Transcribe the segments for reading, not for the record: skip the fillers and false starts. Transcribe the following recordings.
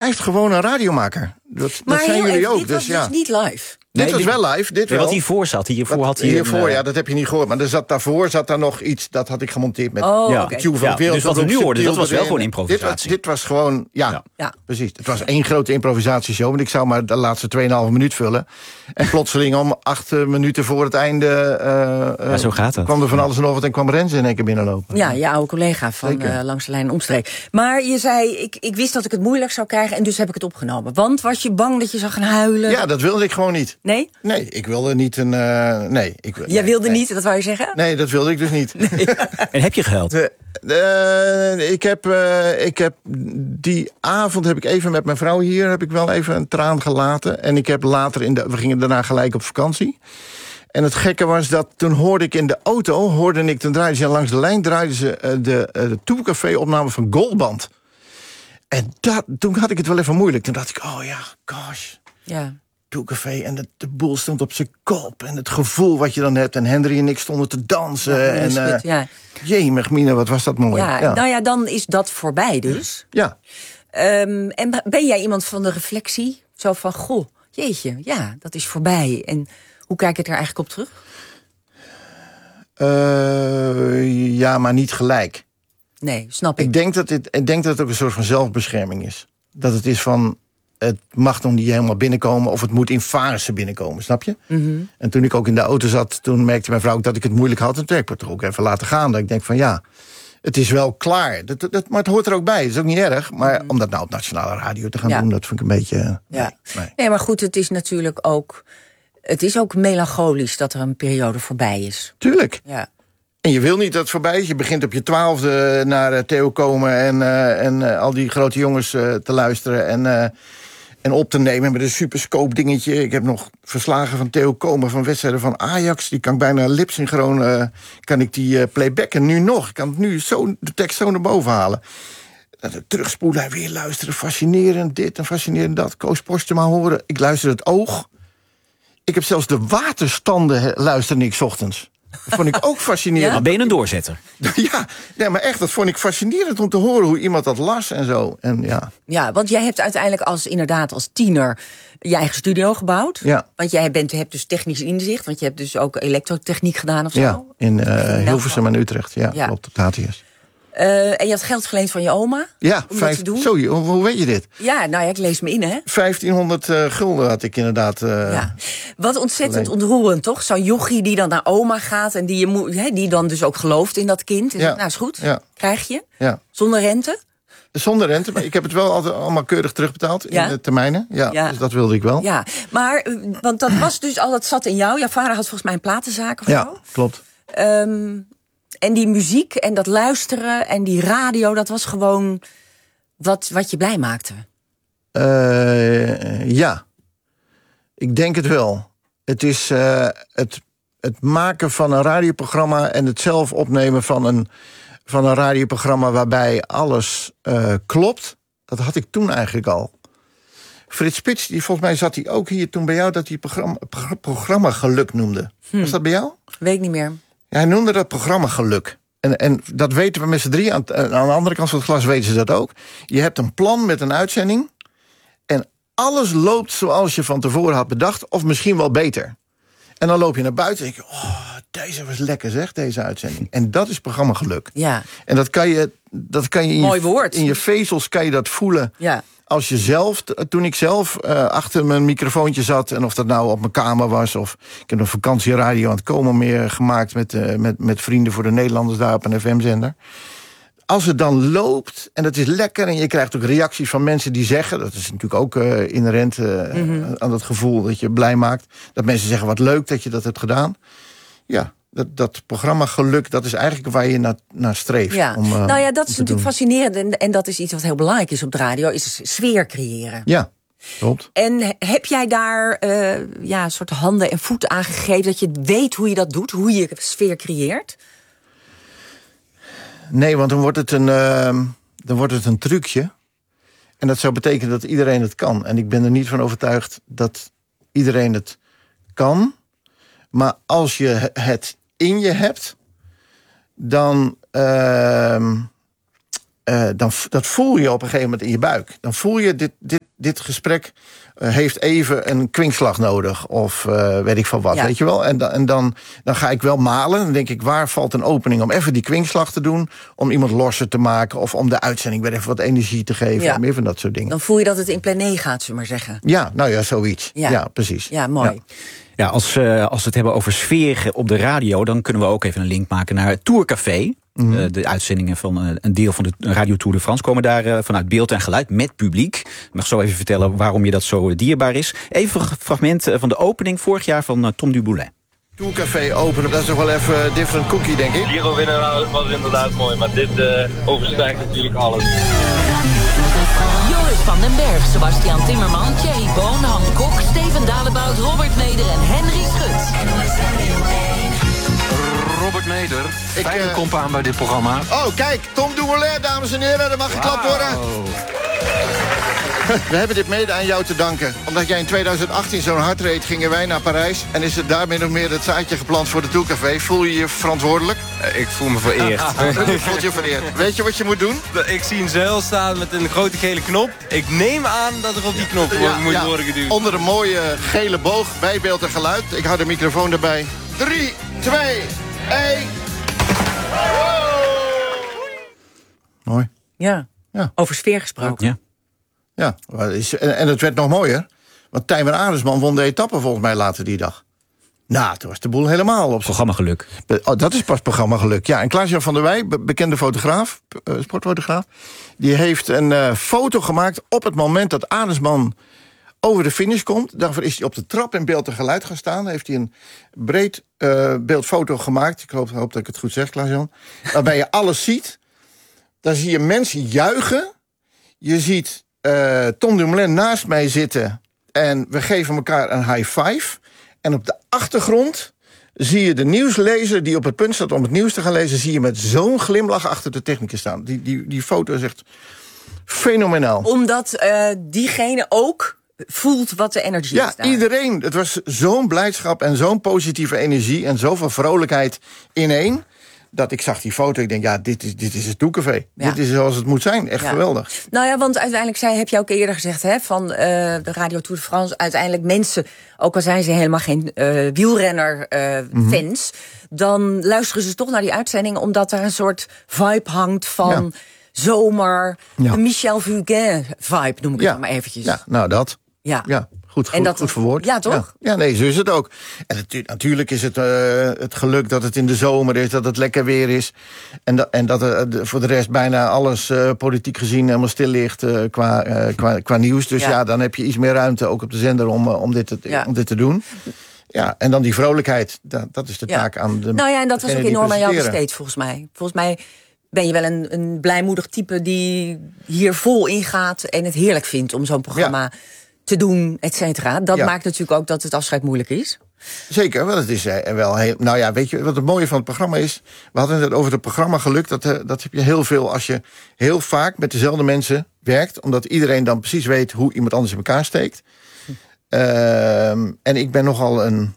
blijft gewoon een radiomaker. Dat zijn jullie ook. Dit was dus niet live. Dit was wel live, dit wel. Wat hiervoor zat. Hiervoor, dat heb je niet gehoord. Maar daarvoor zat daar nog iets, dat had ik gemonteerd met... Dus wat we nu hoorden, dat was wel gewoon improvisatie. Dit was gewoon, ja, precies. Het was één grote improvisatieshow, want ik zou maar de laatste 2,5 minuut vullen. En plotseling om 8 minuten voor het einde... zo gaat het. Kwam er van alles en nog wat en kwam Renze in één keer binnenlopen. Ja, je oude collega van Langs de Lijn Omstreek. Maar je zei, ik wist dat ik het moeilijk zou krijgen en dus heb ik het opgenomen. Want was je bang dat je zou gaan huilen? Ja, dat wilde ik gewoon niet. Nee? Nee, ik wilde niet een... Jij wilde niet, dat wou je zeggen? Nee, dat wilde ik dus niet. Nee. En heb je gehuild? Ik heb die avond heb ik even met mijn vrouw hier... heb ik wel even een traan gelaten. En ik heb later we gingen daarna gelijk op vakantie. En het gekke was dat toen hoorde ik in de auto... toen draaiden ze Langs de Lijn... draaiden ze de Tourcafé-opname van Goldband. En toen had ik het wel even moeilijk. Toen dacht ik, oh ja, gosh... Ja. Tourcafé en de boel stond op zijn kop. En het gevoel wat je dan hebt. En Henry en ik stonden te dansen. Jemig, Mina, wat was dat mooi. Ja. Nou ja, dan is dat voorbij dus. Ja. En ben jij iemand van de reflectie? Zo van, goh, jeetje, ja, dat is voorbij. En hoe kijk je er eigenlijk op terug? Ja, maar niet gelijk. Nee, snap ik. Ik denk dat het ook een soort van zelfbescherming is. Dat het is van... Het mag nog niet helemaal binnenkomen... of het moet in fase binnenkomen, snap je? Mm-hmm. En toen ik ook in de auto zat... toen merkte mijn vrouw ook dat ik het moeilijk had. En toen heb ik het toch ook even laten gaan. Dat ik denk van ja, het is wel klaar. Maar het hoort er ook bij. Het is ook niet erg. Maar om dat nou op nationale radio te gaan doen... dat vind ik een beetje... Nee, maar goed, het is natuurlijk ook... Het is ook melancholisch dat er een periode voorbij is. Tuurlijk. Ja. En je wil niet dat het voorbij is. Je begint op je 12e naar Theo Komen... en al die grote jongens te luisteren... En op te nemen met een superscope dingetje. Ik heb nog verslagen van Theo Komen van wedstrijden van Ajax. Die kan ik bijna lipsynchroon kan ik die playbacken. Nu nog. Ik kan nu de tekst zo naar boven halen. Terugspoelen en weer luisteren. Fascinerend dit en fascinerend dat. Koos Postema horen. Ik luister het oog. Ik heb zelfs de waterstanden luisterde ik 's ochtends. Dat vond ik ook fascinerend. Ja? Maar ben je een doorzetter? Ja, nee, maar echt, dat vond ik fascinerend om te horen... hoe iemand dat las en zo. Ja, want jij hebt uiteindelijk als tiener... je eigen studio gebouwd. Ja. Want jij hebt dus technisch inzicht. Want je hebt dus ook elektrotechniek gedaan of zo. Ja, in Hilversum en Utrecht. Ja, klopt, op de HTS. En je had geld geleend van je oma? Ja, hoe weet je dit? Ja, nou ja, ik lees me in, hè? 1500 gulden had ik inderdaad. Wat ontzettend ontroerend, toch? Zo'n jochie die dan naar oma gaat... en die dan dus ook gelooft in dat kind. En nou, is goed, krijg je. Ja. Zonder rente? Zonder rente, maar ik heb het wel altijd allemaal keurig terugbetaald... in de termijnen. Ja, dus dat wilde ik wel. Ja, maar, want dat was dus al, dat zat in jou. Jouw vader had volgens mij een platenzaak of zo. Ja, klopt. En die muziek en dat luisteren en die radio... dat was gewoon wat je blij maakte. Ja, ik denk het wel. Het is het maken van een radioprogramma... en het zelf opnemen van een radioprogramma... waarbij alles klopt. Dat had ik toen eigenlijk al. Frits Spits, volgens mij zat hij ook hier toen bij jou... dat hij programma Geluk noemde. Was dat bij jou? Weet ik niet meer. Ja, hij noemde dat programma Geluk. En dat weten we met z'n drie. Aan de andere kant van het glas weten ze dat ook. Je hebt een plan met een uitzending... en alles loopt zoals je van tevoren had bedacht... of misschien wel beter. En dan loop je naar buiten en denk je... oh, deze was lekker zeg, deze uitzending. En dat is programma Geluk. Ja. En dat kan je in je vezels kan je dat voelen... Ja. Als je zelf, toen ik zelf achter mijn microfoontje zat... en of dat nou op mijn kamer was... of ik heb een vakantieradio aan het komen meer gemaakt... met vrienden voor de Nederlanders daar op een FM-zender. Als het dan loopt en het is lekker... en je krijgt ook reacties van mensen die zeggen... dat is natuurlijk ook inherent aan het gevoel dat je blij maakt... dat mensen zeggen wat leuk dat je dat hebt gedaan. Ja. Dat programma Geluk, dat is eigenlijk waar je naar streeft. Ja. Nou ja, dat is natuurlijk fascinerend. En dat is iets wat heel belangrijk is op de radio, is sfeer creëren. Ja, klopt. En heb jij daar een soort handen en voeten aan gegeven... dat je weet hoe je dat doet, hoe je sfeer creëert? Nee, want dan wordt het een trucje. En dat zou betekenen dat iedereen het kan. En ik ben er niet van overtuigd dat iedereen het kan. Maar als je het in je hebt, dan dat voel je op een gegeven moment in je buik. Dan voel je, dit gesprek heeft even een kwinkslag nodig. Of weet ik van wat, weet je wel. En dan ga ik wel malen. Dan denk ik, waar valt een opening om even die kwinkslag te doen? Om iemand losser te maken. Of om de uitzending weer even wat energie te geven. Ja. Meer van dat soort dingen. Dan voel je dat het in plené gaat, zullen we maar zeggen. Ja, nou ja, zoiets. Ja, precies. Ja, mooi. Ja. Ja, als we het hebben over sfeer op de radio, dan kunnen we ook even een link maken naar het Tourcafé. De uitzendingen van een deel van de Radio Tour de France komen daar vanuit beeld en geluid met publiek. Ik mag zo even vertellen waarom je dat zo dierbaar is. Even een fragment van de opening vorig jaar van Tom Dumoulin. Tourcafé openen, dat is toch wel even different cookie, denk ik. Giro winnen was inderdaad mooi, maar dit overstijgt natuurlijk alles. Joris van den Berg, Sebastian Timmerman, Thierry Boon, Han Kok, Steven Dalebout, Robert Meder en Henry Schut. Robert Meder, fijne compaan bij dit programma. Oh, kijk, Tom Dumoulin, dames en heren, dat mag geklapt worden. We hebben dit mede aan jou te danken. Omdat jij in 2018 zo'n hard reed, gingen wij naar Parijs. En is het daarmee nog meer het zaadje geplant voor de Tourcafé. Voel je je verantwoordelijk? Ik voel me vereerd. Je voelt je vereerd. Weet je wat je moet doen? Ik zie een zeil staan met een grote gele knop. Ik neem aan dat er op die knop moet worden geduwd. Onder een mooie gele boog, bij beeld en geluid. Ik hou de microfoon erbij. 3, 2, 1. Mooi. Ja, over sfeer gesproken. Ja. Ja, en het werd nog mooier. Want Tijmen Arendsman won de etappe volgens mij later die dag. Nou, toen was de boel helemaal op. Programmageluk. Oh, dat is pas programmageluk. Ja, en Klaas-Jan van der Wij, bekende fotograaf, sportfotograaf, die heeft een foto gemaakt op het moment dat Arendsman over de finish komt. Daarvoor is hij op de trap in beeld en geluid gaan staan. Heeft hij een breed beeldfoto gemaakt. Ik hoop dat ik het goed zeg, Klaas-Jan. Waarbij je alles ziet. Dan zie je mensen juichen. Je ziet Tom Dumoulin naast mij zitten. En we geven elkaar een high five. En op de achtergrond zie je de nieuwslezer die op het punt staat om het nieuws te gaan lezen. Zie je met zo'n glimlach achter de technicus staan. Die foto is echt fenomenaal. Omdat diegene ook voelt wat de energie is daar. Ja, iedereen. Het was zo'n blijdschap en zo'n positieve energie en zoveel vrolijkheid in één. Dat ik zag die foto, ik denk, ja, dit is het Tourcafé. Ja. Dit is zoals het moet zijn, echt geweldig. Nou ja, want uiteindelijk heb je ook eerder gezegd, hè, van de Radio Tour de France, uiteindelijk mensen, ook al zijn ze helemaal geen wielrenner-fans, dan luisteren ze toch naar die uitzending, omdat er een soort vibe hangt van zomer, een Michel Fugain-vibe, noem ik het maar eventjes. Ja, nou dat. Ja. Goed verwoord. Ja, toch? Ja, nee, zo is het ook. En natuurlijk is het het geluk dat het in de zomer is, dat het lekker weer is. En dat voor de rest bijna alles politiek gezien helemaal stil ligt qua nieuws. Dus dan heb je iets meer ruimte, ook op de zender, om dit te doen. Ja, en dan die vrolijkheid, dat is de taak aan de. Nou ja, en dat was ook enorm aan jou besteed, volgens mij. Volgens mij ben je wel een blijmoedig type die hier vol ingaat en het heerlijk vindt om zo'n programma te doen, et cetera. Dat maakt natuurlijk ook dat het afscheid moeilijk is. Zeker, want het is wel heel. Nou ja, weet je wat het mooie van het programma is? We hadden het over het programma geluk. Dat heb je heel veel als je heel vaak met dezelfde mensen werkt, omdat iedereen dan precies weet hoe iemand anders in elkaar steekt. En ik ben nogal een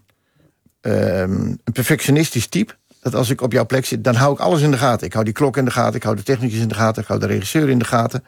perfectionistisch type. Dat als ik op jouw plek zit, dan hou ik alles in de gaten. Ik hou die klok in de gaten, ik hou de technicus in de gaten, ik hou de regisseur in de gaten.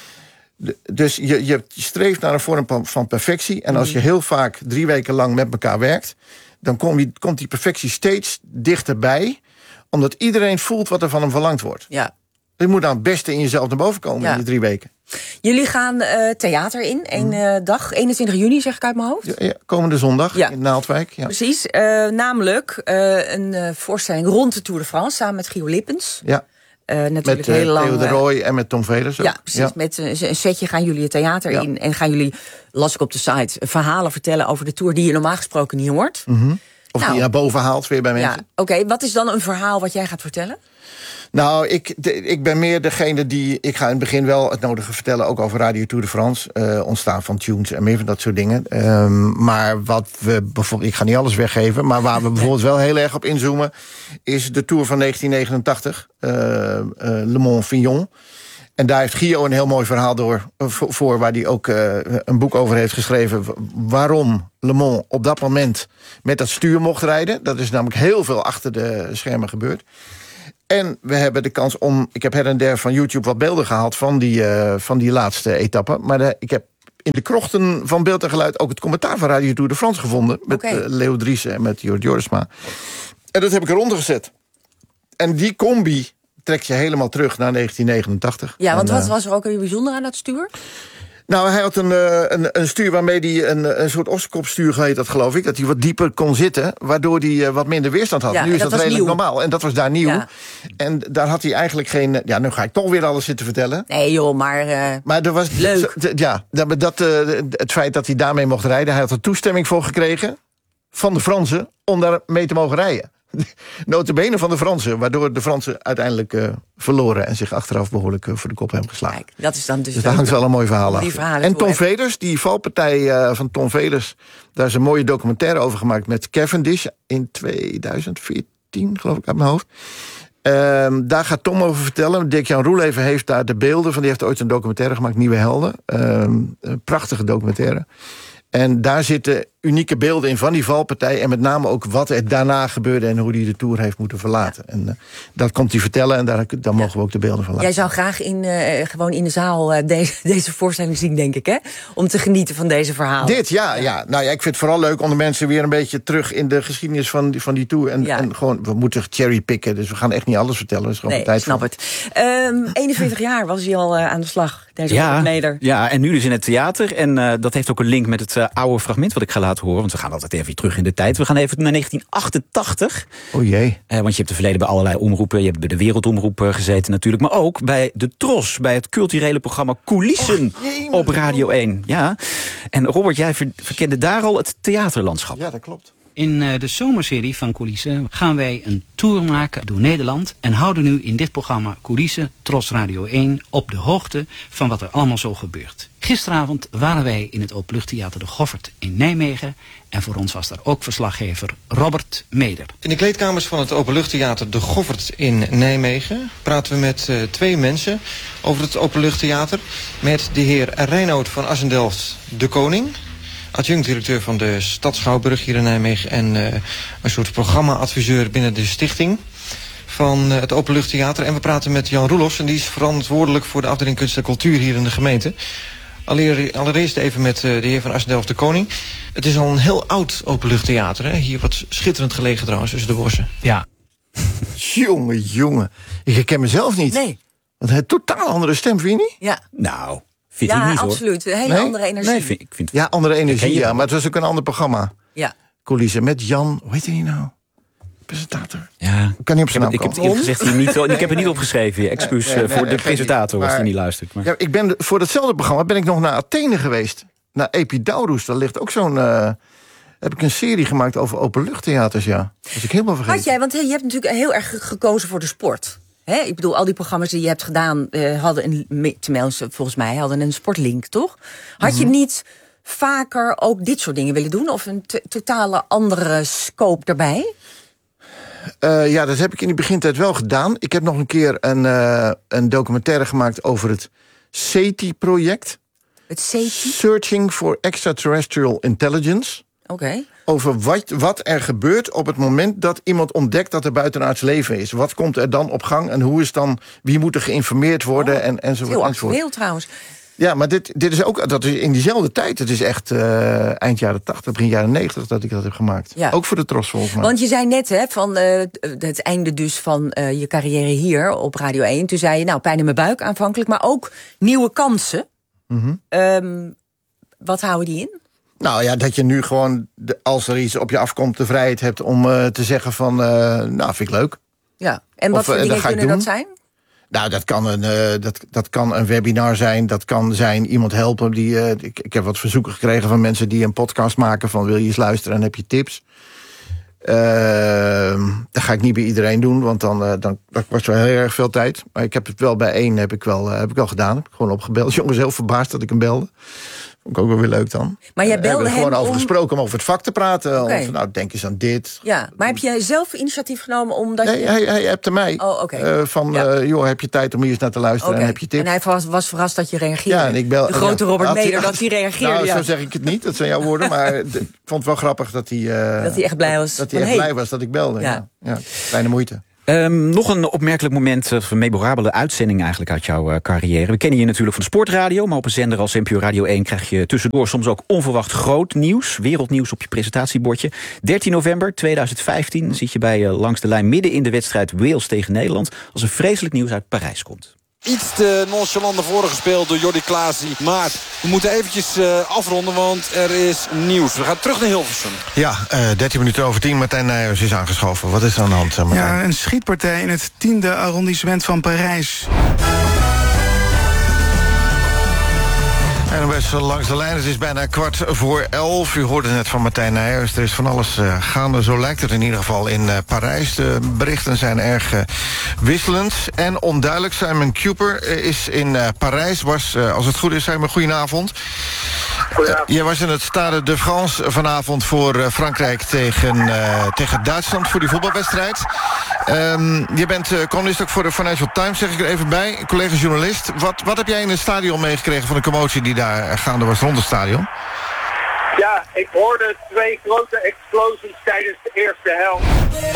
Dus je streeft naar een vorm van perfectie. En als je heel vaak 3 weken lang met elkaar werkt, dan komt die perfectie steeds dichterbij. Omdat iedereen voelt wat er van hem verlangd wordt. Ja. Je moet dan het beste in jezelf naar boven komen in die 3 weken. Jullie gaan theater in, één dag, 21 juni zeg ik uit mijn hoofd. Ja, komende zondag in Naaldwijk. Ja. Precies, namelijk een voorstelling rond de Tour de France, samen met Gio Lippens. Ja. Natuurlijk met heel lang, Theo de Rooij en met Tom Velers ook. Ja, precies. Ja. Met een setje gaan jullie het theater in. En gaan jullie, las ik op de site, verhalen vertellen over de Tour die je normaal gesproken niet hoort. Of die je naar boven haalt weer bij mensen. Ja, oké. Wat is dan een verhaal wat jij gaat vertellen? Nou, ik ben meer degene die. Ik ga in het begin wel het nodige vertellen, ook over Radio Tour de France. Ontstaan van tunes en meer van dat soort dingen. Maar wat we bijvoorbeeld. Ik ga niet alles weggeven. Maar waar we bijvoorbeeld wel heel erg op inzoomen, is de Tour van 1989. Le Mans-Fignon. En daar heeft Gio een heel mooi verhaal voor waar hij ook een boek over heeft geschreven. Waarom Le Mans op dat moment met dat stuur mocht rijden. Dat is namelijk heel veel achter de schermen gebeurd. En we hebben de kans om... Ik heb her en der van YouTube wat beelden gehaald van die laatste etappe. Maar ik heb in de krochten van Beeld en Geluid ook het commentaar van Radio Tour de France gevonden. Met Leo Driessen en met Jorrit Jorisma. En dat heb ik eronder gezet. En die combi trekt je helemaal terug naar 1989. Ja, want wat was er ook weer bijzonder aan dat stuur? Nou, hij had een stuur waarmee hij een soort ossenkopstuur heet dat, geloof ik. Dat hij wat dieper kon zitten, waardoor hij wat minder weerstand had. Ja, nu is dat redelijk nieuw. normaal. En dat was daar nieuw. Ja. En daar had hij eigenlijk geen... Ja, nu ga ik toch weer alles zitten vertellen. Nee joh, maar er was leuk. Het feit dat hij daarmee mocht rijden... hij had er toestemming voor gekregen van de Fransen om daar mee te mogen rijden. Nota bene van de Fransen, waardoor de Fransen uiteindelijk verloren... en zich achteraf behoorlijk voor de kop hebben geslagen. Kijk, dat is dan dus daar hangt wel een mooi verhaal achter. En Tom Velers, die valpartij van Tom Velers... daar is een mooie documentaire over gemaakt met Cavendish... in 2014, geloof ik, uit mijn hoofd. Daar gaat Tom over vertellen. Dirk-Jan Roeleven heeft daar de beelden van. Die heeft ooit een documentaire gemaakt, Nieuwe Helden. Een prachtige documentaire. En daar zitten unieke beelden in van die valpartij... en met name ook wat er daarna gebeurde... en hoe hij de Tour heeft moeten verlaten. Ja. En dat komt hij vertellen en daar mogen we ook de beelden van laten. Jij zou graag gewoon in de zaal deze voorstelling zien, denk ik, hè? Om te genieten van deze verhalen. Dit, ja. Nou ja, ik vind het vooral leuk om de mensen weer een beetje terug... in de geschiedenis van die Tour. En gewoon, we moeten cherrypicken, dus we gaan echt niet alles vertellen. Dat is gewoon tijd snap voor. Het. 41 jaar was hij al aan de slag, deze Robert Meder. Ja, en nu dus in het theater. En dat heeft ook een link met het oude fragment wat ik ga laten horen. Want we gaan altijd even terug in de tijd. We gaan even naar 1988. Oh jee. Want je hebt in het verleden bij allerlei omroepen. Je hebt bij de Wereldomroep gezeten natuurlijk. Maar ook bij de TROS. Bij het culturele programma Coulissen op Radio 1. Ja. En Robert, jij verkende daar al het theaterlandschap. Ja, dat klopt. In de zomerserie van Coulissen gaan wij een tour maken door Nederland... en houden nu in dit programma Coulissen, TROS Radio 1... op de hoogte van wat er allemaal zo gebeurt. Gisteravond waren wij in het Openluchttheater De Goffert in Nijmegen... en voor ons was daar ook verslaggever Robert Meder. In de kleedkamers van het Openluchttheater De Goffert in Nijmegen... praten we met twee mensen over het Openluchttheater... met de heer Reinoud van Assendelft de Koning... adjunct-directeur van de Stad Schouwburg hier in Nijmegen... en een soort programma-adviseur binnen de stichting van het Openluchttheater. En we praten met Jan Roelofs en die is verantwoordelijk voor de afdeling Kunst en Cultuur hier in de gemeente. Allereerst even met de heer van Assendelft de Koning. Het is al een heel oud Openluchttheater, hè? Hier wat schitterend gelegen trouwens tussen de bossen. Ja. Jongen. Ik herken mezelf niet. Nee. Want hij heeft een totaal andere stem, vind je niet? Ja. Nou, vind ik niet, hoor. Absoluut. Een hele andere energie. Nee, ik vind ja, andere energie, ja. Maar het was ook een ander programma. Ja. Coulissen met Jan, hoe heet hij nou? Presentator. Ja. Ik kan niet op zijn naam Ik heb komen. het gezegd hier niet. Ik heb het niet opgeschreven. Excuus voor de presentator als hij niet luistert. Maar. Ja, voor datzelfde programma ben ik nog naar Athene geweest. Naar Epidaurus. Daar ligt ook zo'n... heb ik een serie gemaakt over openluchttheaters, ja. Dat was ik helemaal vergeten. Had jij, want je hebt natuurlijk heel erg gekozen voor de sport. Hè? Ik bedoel, al die programma's die je hebt gedaan... hadden tenminste, volgens mij, hadden een sportlink, toch? Had je niet vaker ook dit soort dingen willen doen? Of een totale andere scope erbij? Ja, dat heb ik in die begintijd wel gedaan. Ik heb nog een keer een documentaire gemaakt over het SETI-project. Het SETI? Searching for Extraterrestrial Intelligence. Oké. Over wat er gebeurt op het moment dat iemand ontdekt dat er buitenaards leven is. Wat komt er dan op gang en hoe is dan, wie moet er geïnformeerd worden enzovoort. Heel actueel trouwens. Ja, maar dit is ook, dat is in diezelfde tijd. Het is echt eind jaren 80, begin jaren 90 dat ik dat heb gemaakt. Ja. Ook voor de TROS volgens mij. Want je zei net, hè, van het einde dus van je carrière hier op Radio 1. Toen zei je, nou, pijn in mijn buik aanvankelijk, maar ook nieuwe kansen. Wat houden die in? Nou ja, dat je nu gewoon, als er iets op je afkomt, de vrijheid hebt om te zeggen van, nou, vind ik leuk. Ja, en wat voor dingen kunnen dat zijn? Nou, dat kan een webinar zijn. Dat kan zijn iemand helpen. Ik heb wat verzoeken gekregen van mensen die een podcast maken. Van wil je eens luisteren en heb je tips? Dat ga ik niet bij iedereen doen. Want dan kost wel heel erg veel tijd. Maar ik heb het wel bij één heb ik wel gedaan. Heb ik gewoon opgebeld. Jongens, heel verbaasd dat ik hem belde. Vond ik ook wel weer leuk dan. Maar jij belde hem gewoon over gesproken om over het vak te praten. Okay. Of, nou, denk eens aan dit. Ja, maar heb jij zelf initiatief genomen omdat je... Hij appte mij. Oh, okay. Joh, heb je tijd om hier eens naar te luisteren en heb je tips? En hij was verrast dat je reageerde. Ja, en ik bel, de grote Robert Meder, dat hij reageerde. Nou, zo zeg ik het niet. Dat zijn jouw woorden. Maar ik vond het wel grappig dat hij... dat hij echt blij was. Dat hij echt blij was dat ik belde. Ja. Kleine moeite. Nog een opmerkelijk moment, een memorabele uitzending eigenlijk uit jouw carrière. We kennen je natuurlijk van de sportradio, maar op een zender als NPO Radio 1 krijg je tussendoor soms ook onverwacht groot nieuws, wereldnieuws op je presentatiebordje. 13 november 2015 zit je bij Langs de Lijn midden in de wedstrijd Wales tegen Nederland als een vreselijk nieuws uit Parijs komt. Iets te nonchalant naar voren gespeeld door Jordi Klaasie. Maar we moeten eventjes afronden, want er is nieuws. We gaan terug naar Hilversum. Ja, 13 minuten over 10. Martijn Nijhuis is aangeschoven. Wat is er aan de hand, Martijn? Ja, een schietpartij in het 10e arrondissement van Parijs. En best Langs de Lijn, het is bijna 11:15. U hoorde net van Martijn Nijhuis. Er is van alles gaande, zo lijkt het in ieder geval in Parijs. De berichten zijn erg wisselend en onduidelijk. Simon Cooper is in Parijs. Was, als het goed is, Simon, goedenavond. Jij was in het Stade de France vanavond voor Frankrijk tegen Duitsland, voor die voetbalwedstrijd. Je bent columnist ook voor de Financial Times, zeg ik er even bij. Collega-journalist. Wat heb jij in het stadion meegekregen van de commotie die daar gaande was rond het stadion? Ja, ik hoorde 2 grote explosies tijdens de eerste helft.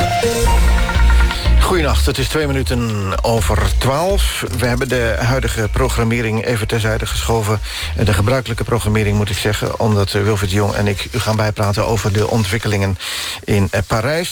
Goedenacht, het is 2 minuten over 12. We hebben de huidige programmering even terzijde geschoven. De gebruikelijke programmering moet ik zeggen, omdat Wilfried de Jong en ik u gaan bijpraten over de ontwikkelingen in Parijs.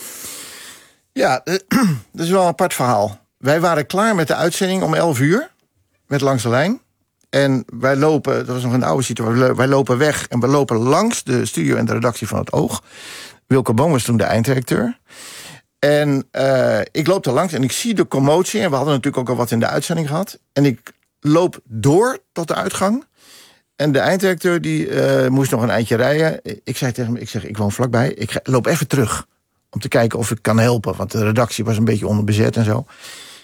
Ja, dat is wel een apart verhaal. Wij waren klaar met de uitzending om 11 uur, met Langs de Lijn. En wij lopen, dat was nog een oude situatie, wij lopen weg en we lopen langs de studio en de redactie van Het Oog. Wilco Boom was toen de eindredacteur. En ik loop er langs en ik zie de commotie. En we hadden natuurlijk ook al wat in de uitzending gehad. En ik loop door tot de uitgang. En de eindredacteur die moest nog een eindje rijden. Ik zei tegen hem, ik woon vlakbij. Ik loop even terug om te kijken of ik kan helpen. Want de redactie was een beetje onderbezet en zo.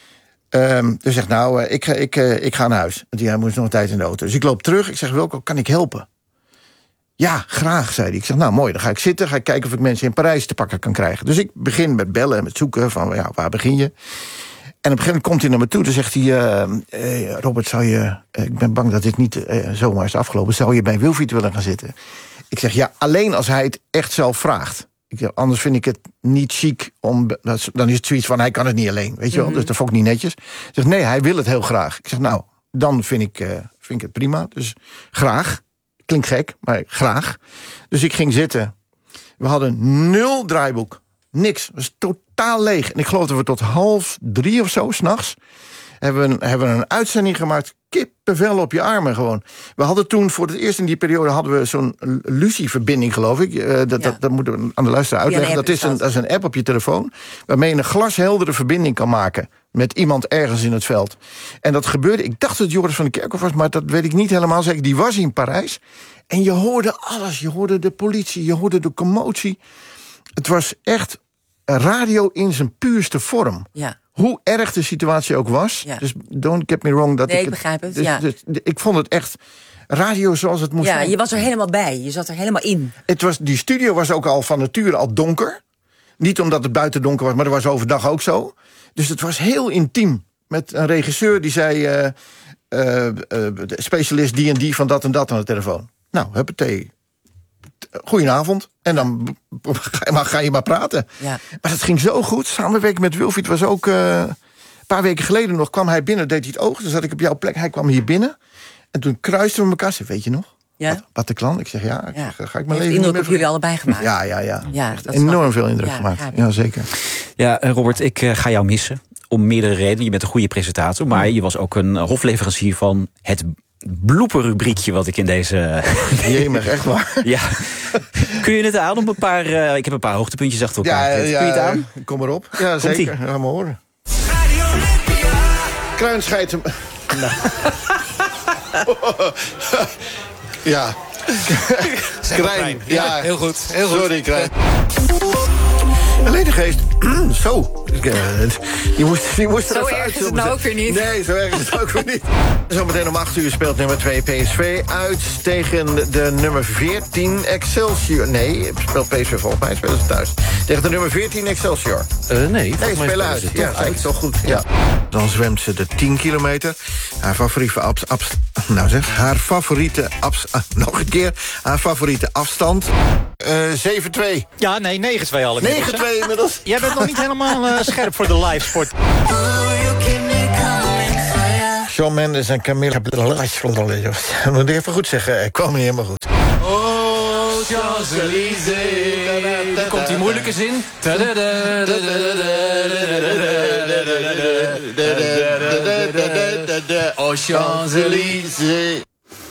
Dus zegt nou, ik ga naar huis. Want hij moest nog een tijd in de auto. Dus ik loop terug. Ik zeg, Wilco, kan ik helpen? Ja, graag, zei hij. Ik zeg, nou mooi, dan ga ik zitten. Ga ik kijken of ik mensen in Parijs te pakken kan krijgen. Dus ik begin met bellen en met zoeken van, ja, waar begin je? En op een gegeven moment komt hij naar me toe. Dan zegt hij, Robert, ik ben bang dat dit niet zomaar is afgelopen. Zou je bij Wilfried willen gaan zitten? Ik zeg, ja, alleen als hij het echt zelf vraagt. Anders vind ik het niet chic. Dan is het zoiets van, hij kan het niet alleen. Weet je wel, dus dat vond ik niet netjes. Hij zegt, nee, hij wil het heel graag. Ik zeg, nou, dan vind ik het prima. Dus graag. Klinkt gek, maar graag. Dus ik ging zitten. We hadden 0 draaiboek. Niks. Het was totaal leeg. En ik geloof dat we tot 2:30 of zo, 's nachts... hebben we een uitzending gemaakt. Kippenvel op je armen gewoon. We hadden toen, voor het eerst in die periode... hadden we zo'n Lucie-verbinding, geloof ik. Dat moeten we aan de luisteraar uitleggen. Dat is een app op je telefoon... waarmee je een glasheldere verbinding kan maken... met iemand ergens in het veld. En dat gebeurde, ik dacht dat het Joris van de Kerkhof was... maar dat weet ik niet helemaal zeker. Die was in Parijs. En je hoorde alles. Je hoorde de politie, je hoorde de commotie. Het was echt radio in zijn puurste vorm. Ja. Hoe erg de situatie ook was. Ja. Dus don't get me wrong. Ik begrijp het, dus ik vond het echt radio zoals het moest zijn. Ja, je was er helemaal bij. Je zat er helemaal in. Die studio was ook al van nature al donker. Niet omdat het buiten donker was, maar dat was overdag ook zo. Dus het was heel intiem. Met een regisseur die zei... specialist die en die van dat en dat aan de telefoon. Nou, huppatee. Goedenavond. En dan ga je maar praten. Ja. Maar dat ging zo goed. Samenwerking met Wilfried was ook... een paar weken geleden nog kwam hij binnen, deed hij het oog. Dan zat ik op jouw plek. Hij kwam hier binnen. En toen kruisten we elkaar. Zei, weet je nog? Ja? Bataclan. Ik zeg, ja. Ga ik mijn leven indruk op jullie allebei gemaakt. Ja, echt enorm veel indruk gemaakt. Ja, zeker. Ja, Robert, ik ga jou missen. Om meerdere redenen. Je bent een goede presentator. Maar je was ook een hofleverancier van het blooperrubriekje wat ik in deze... Jemig, echt waar. Ja. Kun je het aan op een paar... ik heb een paar hoogtepuntjes achter elkaar. Kun je het aan? Kom maar op. Ja, zeker. Gaan we horen. Kruinscheit. Nou. Ja. Krijn. Ja, heel goed. Heel goed. Sorry, Krijn. Ledengeest. Zo. Die moest zo erg is het nou ook weer niet. Nee, zo erg is het ook weer niet. Zometeen om 8:00 speelt nummer 2 PSV uit tegen de nummer 14 Excelsior. Nee, speelt PSV volgens mij, spelen ze thuis. Tegen de nummer 14 Excelsior. Nee, spelen uit. Ja, dat is toch goed. Ja. Dan zwemt ze de 10 kilometer. Haar favoriete Nou zeg, haar favoriete nog een keer. Haar favoriete afstand. 7-2. Ja, nee, 9-2 al. 9-2 inmiddels. Jij bent nog niet helemaal scherp voor de live sport. Shawn Mendes en Camilla. Ik moet even goed zeggen, ik kwam niet helemaal goed. Oh, Champs-Élysées. Dan komt die moeilijke zin. Oh, Champs-Élysées.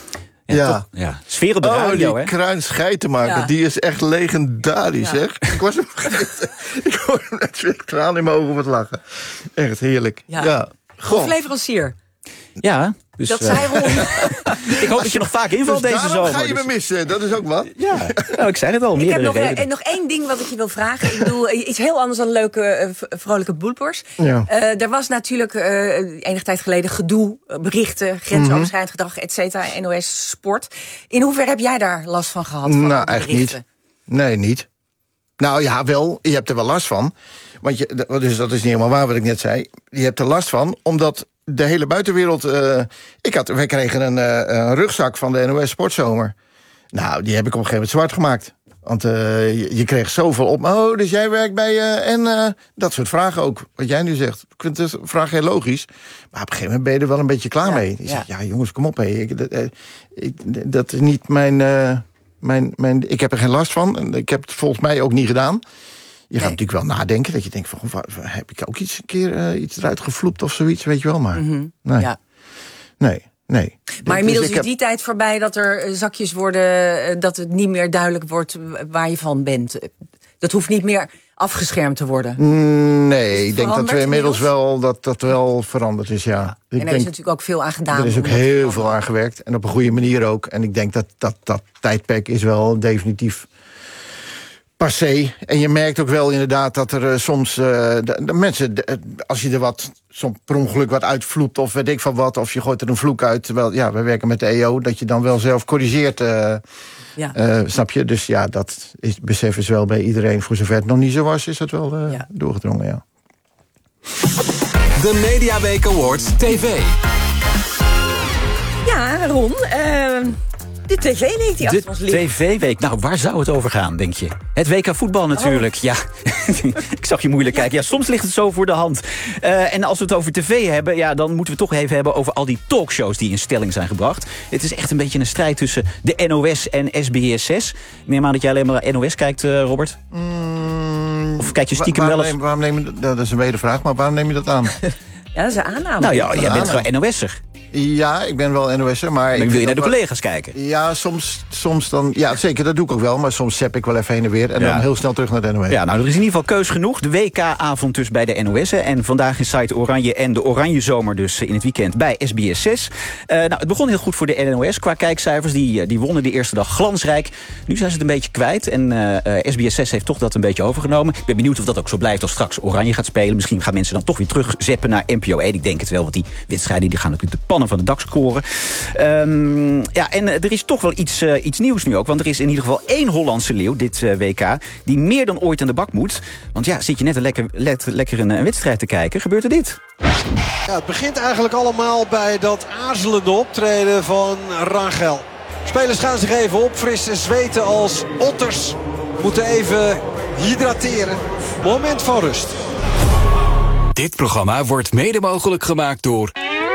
Ja, sfeer op de radio, die Kruin Scheitenmaker, die is echt legendarisch, zeg. Ik was hem vergeten. Ik hoorde hem net weer traan in mijn ogen wat lachen. Echt heerlijk. Ja. Hofleverancier. Ja, dus, dat zei Ron. Ik hoop dat je nog vaak invalt dus deze zomer. Ga je me missen, dat is ook wat. Ja, nou, ik zei het al, ik heb nog één ding wat ik je wil vragen. Ik bedoel, iets heel anders dan leuke, vrolijke bloopers. Ja. Er was natuurlijk enige tijd geleden gedoe, berichten, grensoverschrijdend gedrag, et cetera, NOS Sport. In hoeverre heb jij daar last van gehad? Van nou, eigenlijk niet. Nee, niet. Nou ja, wel, je hebt er wel last van. Want dus dat is niet helemaal waar wat ik net zei. Je hebt er last van, omdat de hele buitenwereld. Wij kregen een rugzak van de NOS Sportzomer. Nou, die heb ik op een gegeven moment zwart gemaakt. Want je kreeg zoveel op. Oh, dus jij werkt bij en dat soort vragen ook. Wat jij nu zegt. Ik vind de vraag heel logisch. Maar op een gegeven moment ben je er wel een beetje klaar mee. Je zegt, ja jongens, kom op. Dat is niet mijn. Ik heb er geen last van. En ik heb het volgens mij ook niet gedaan. Je gaat natuurlijk wel nadenken. Dat je denkt van, heb ik ook een keer iets eruit gevloept of zoiets, weet je wel. Maar nee. Ja. Nee. Maar inmiddels is die tijd voorbij dat er zakjes worden, dat het niet meer duidelijk wordt waar je van bent. Dat hoeft niet meer afgeschermd te worden. Nee, ik denk dat we inmiddels wel dat wel veranderd is, ja. En er is natuurlijk ook veel aan gedaan. Er is ook heel veel aan gewerkt. En op een goede manier ook. En ik denk dat tijdperk is wel definitief passé. En je merkt ook wel inderdaad dat er soms de mensen, als je er soms per ongeluk wat uitvloept of weet ik van wat, of je gooit er een vloek uit, terwijl we werken met de EO, dat je dan wel zelf corrigeert. Snap je? Dus ja, dat besef is wel bij iedereen. Voor zover het nog niet zo was, is dat wel doorgedrongen, ja. De Mediaweek Awards TV. Ja, Ron, de TV-week die achter ons ligt. De TV-week, nou, waar zou het over gaan, denk je? Het WK voetbal natuurlijk, ja. Ik zag je moeilijk kijken. Ja, soms ligt het zo voor de hand. En als we het over tv hebben, ja, dan moeten we het toch even hebben over al die talkshows die in stelling zijn gebracht. Het is echt een beetje een strijd tussen de NOS en SBS6. Ik neem aan dat jij alleen maar NOS kijkt, Robert? Of kijk je stiekem wel eens? Dat is een wedervraag, maar waarom neem je dat aan? Ja, dat is een aanname. Nou ja, jij bent gewoon NOS'er. Ja, ik ben wel NOS'er, maar wil je naar de collega's kijken? Ja, soms dan. Ja, zeker, dat doe ik ook wel. Maar soms zap ik wel even heen en weer. En dan heel snel terug naar de NOS. Ja, nou, er is in ieder geval keus genoeg. De WK-avond dus bij de NOS. En vandaag in Site Oranje en de Oranje Zomer dus in het weekend bij SBS6. Nou, het begon heel goed voor de NOS qua kijkcijfers. Die wonnen de eerste dag glansrijk. Nu zijn ze het een beetje kwijt. En SBS6 heeft toch dat een beetje overgenomen. Ik ben benieuwd of dat ook zo blijft als straks Oranje gaat spelen. Misschien gaan mensen dan toch weer terug zappen naar NPO 1. Ik denk het wel, want die wedstrijden die gaan natuurlijk de pannen van de dak scoren. Ja, en er is toch wel iets nieuws nu ook. Want er is in ieder geval 1 Hollandse leeuw, dit WK, die meer dan ooit aan de bak moet. Want ja, zit je net lekker een wedstrijd te kijken, gebeurt er dit. Ja, het begint eigenlijk allemaal bij dat aarzelende optreden van Rangel. Spelers gaan zich even opfrissen, zweten als otters. Moeten even hydrateren. Moment van rust. Dit programma wordt mede mogelijk gemaakt door...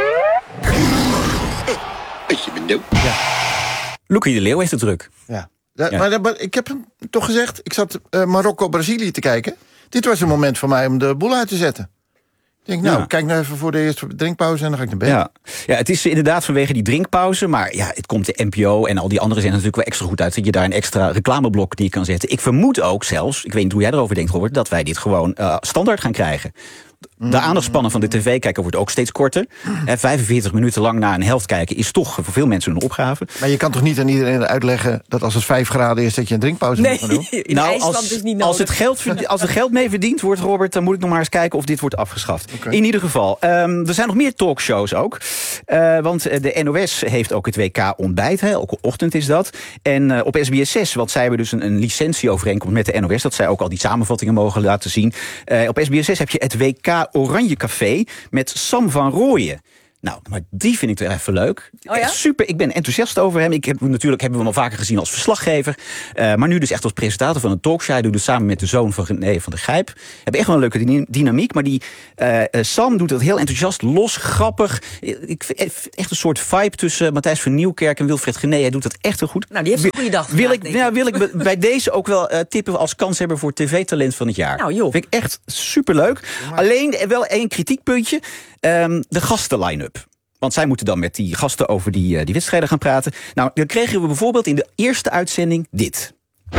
Ja. Loekie de Leeuw heeft het druk. Ja. Maar ik heb hem toch gezegd, ik zat Marokko-Brazilië te kijken. Dit was een moment voor mij om de boel uit te zetten. Ik denk, kijk nou even voor de eerste drinkpauze en dan ga ik naar bed. Ja, het is inderdaad vanwege die drinkpauze. Maar ja, het komt de NPO en al die andere zenders natuurlijk wel extra goed uit. Dat je daar een extra reclameblok die je kan zetten. Ik vermoed ook zelfs, ik weet niet hoe jij erover denkt, Robert, dat wij dit gewoon standaard gaan krijgen. De aandachtspannen van de tv-kijker wordt ook steeds korter. 45 minuten lang naar een helft kijken is toch voor veel mensen een opgave. Maar je kan toch niet aan iedereen uitleggen dat als het 5 graden is dat je een drinkpauze moet gaan doen? In IJsland is niet nodig. Als het geld mee verdiend wordt, Robert, dan moet ik nog maar eens kijken of dit wordt afgeschaft. Okay. In ieder geval, er zijn nog meer talkshows ook. Want de NOS heeft ook het WK ontbijt, elke ochtend is dat. En op SBS6, want zij hebben dus een licentieovereenkomst met de NOS, dat zij ook al die samenvattingen mogen laten zien. Op SBS6 heb je het WK Oranje Café met Sam van Rooyen. Nou, maar die vind ik wel even leuk. Oh ja? Super, ik ben enthousiast over hem. Natuurlijk hebben we hem al vaker gezien als verslaggever. Maar nu dus echt als presentator van een talkshow. Hij doet het samen met de zoon van René van der Gijp. Hebben echt wel een leuke dynamiek. Maar die Sam doet dat heel enthousiast, los, grappig. Ik vind echt een soort vibe tussen Matthijs van Nieuwkerk en Wilfred Gené. Hij doet dat echt heel goed. Nou, die heeft een goede dag. Wil ik bij deze ook wel tippen als kanshebber voor TV-talent van het jaar. Nou, joh. Vind ik echt superleuk. Alleen wel één kritiekpuntje. De gasten-line-up. Want zij moeten dan met die gasten over die wedstrijden gaan praten. Nou, dan kregen we bijvoorbeeld in de eerste uitzending dit.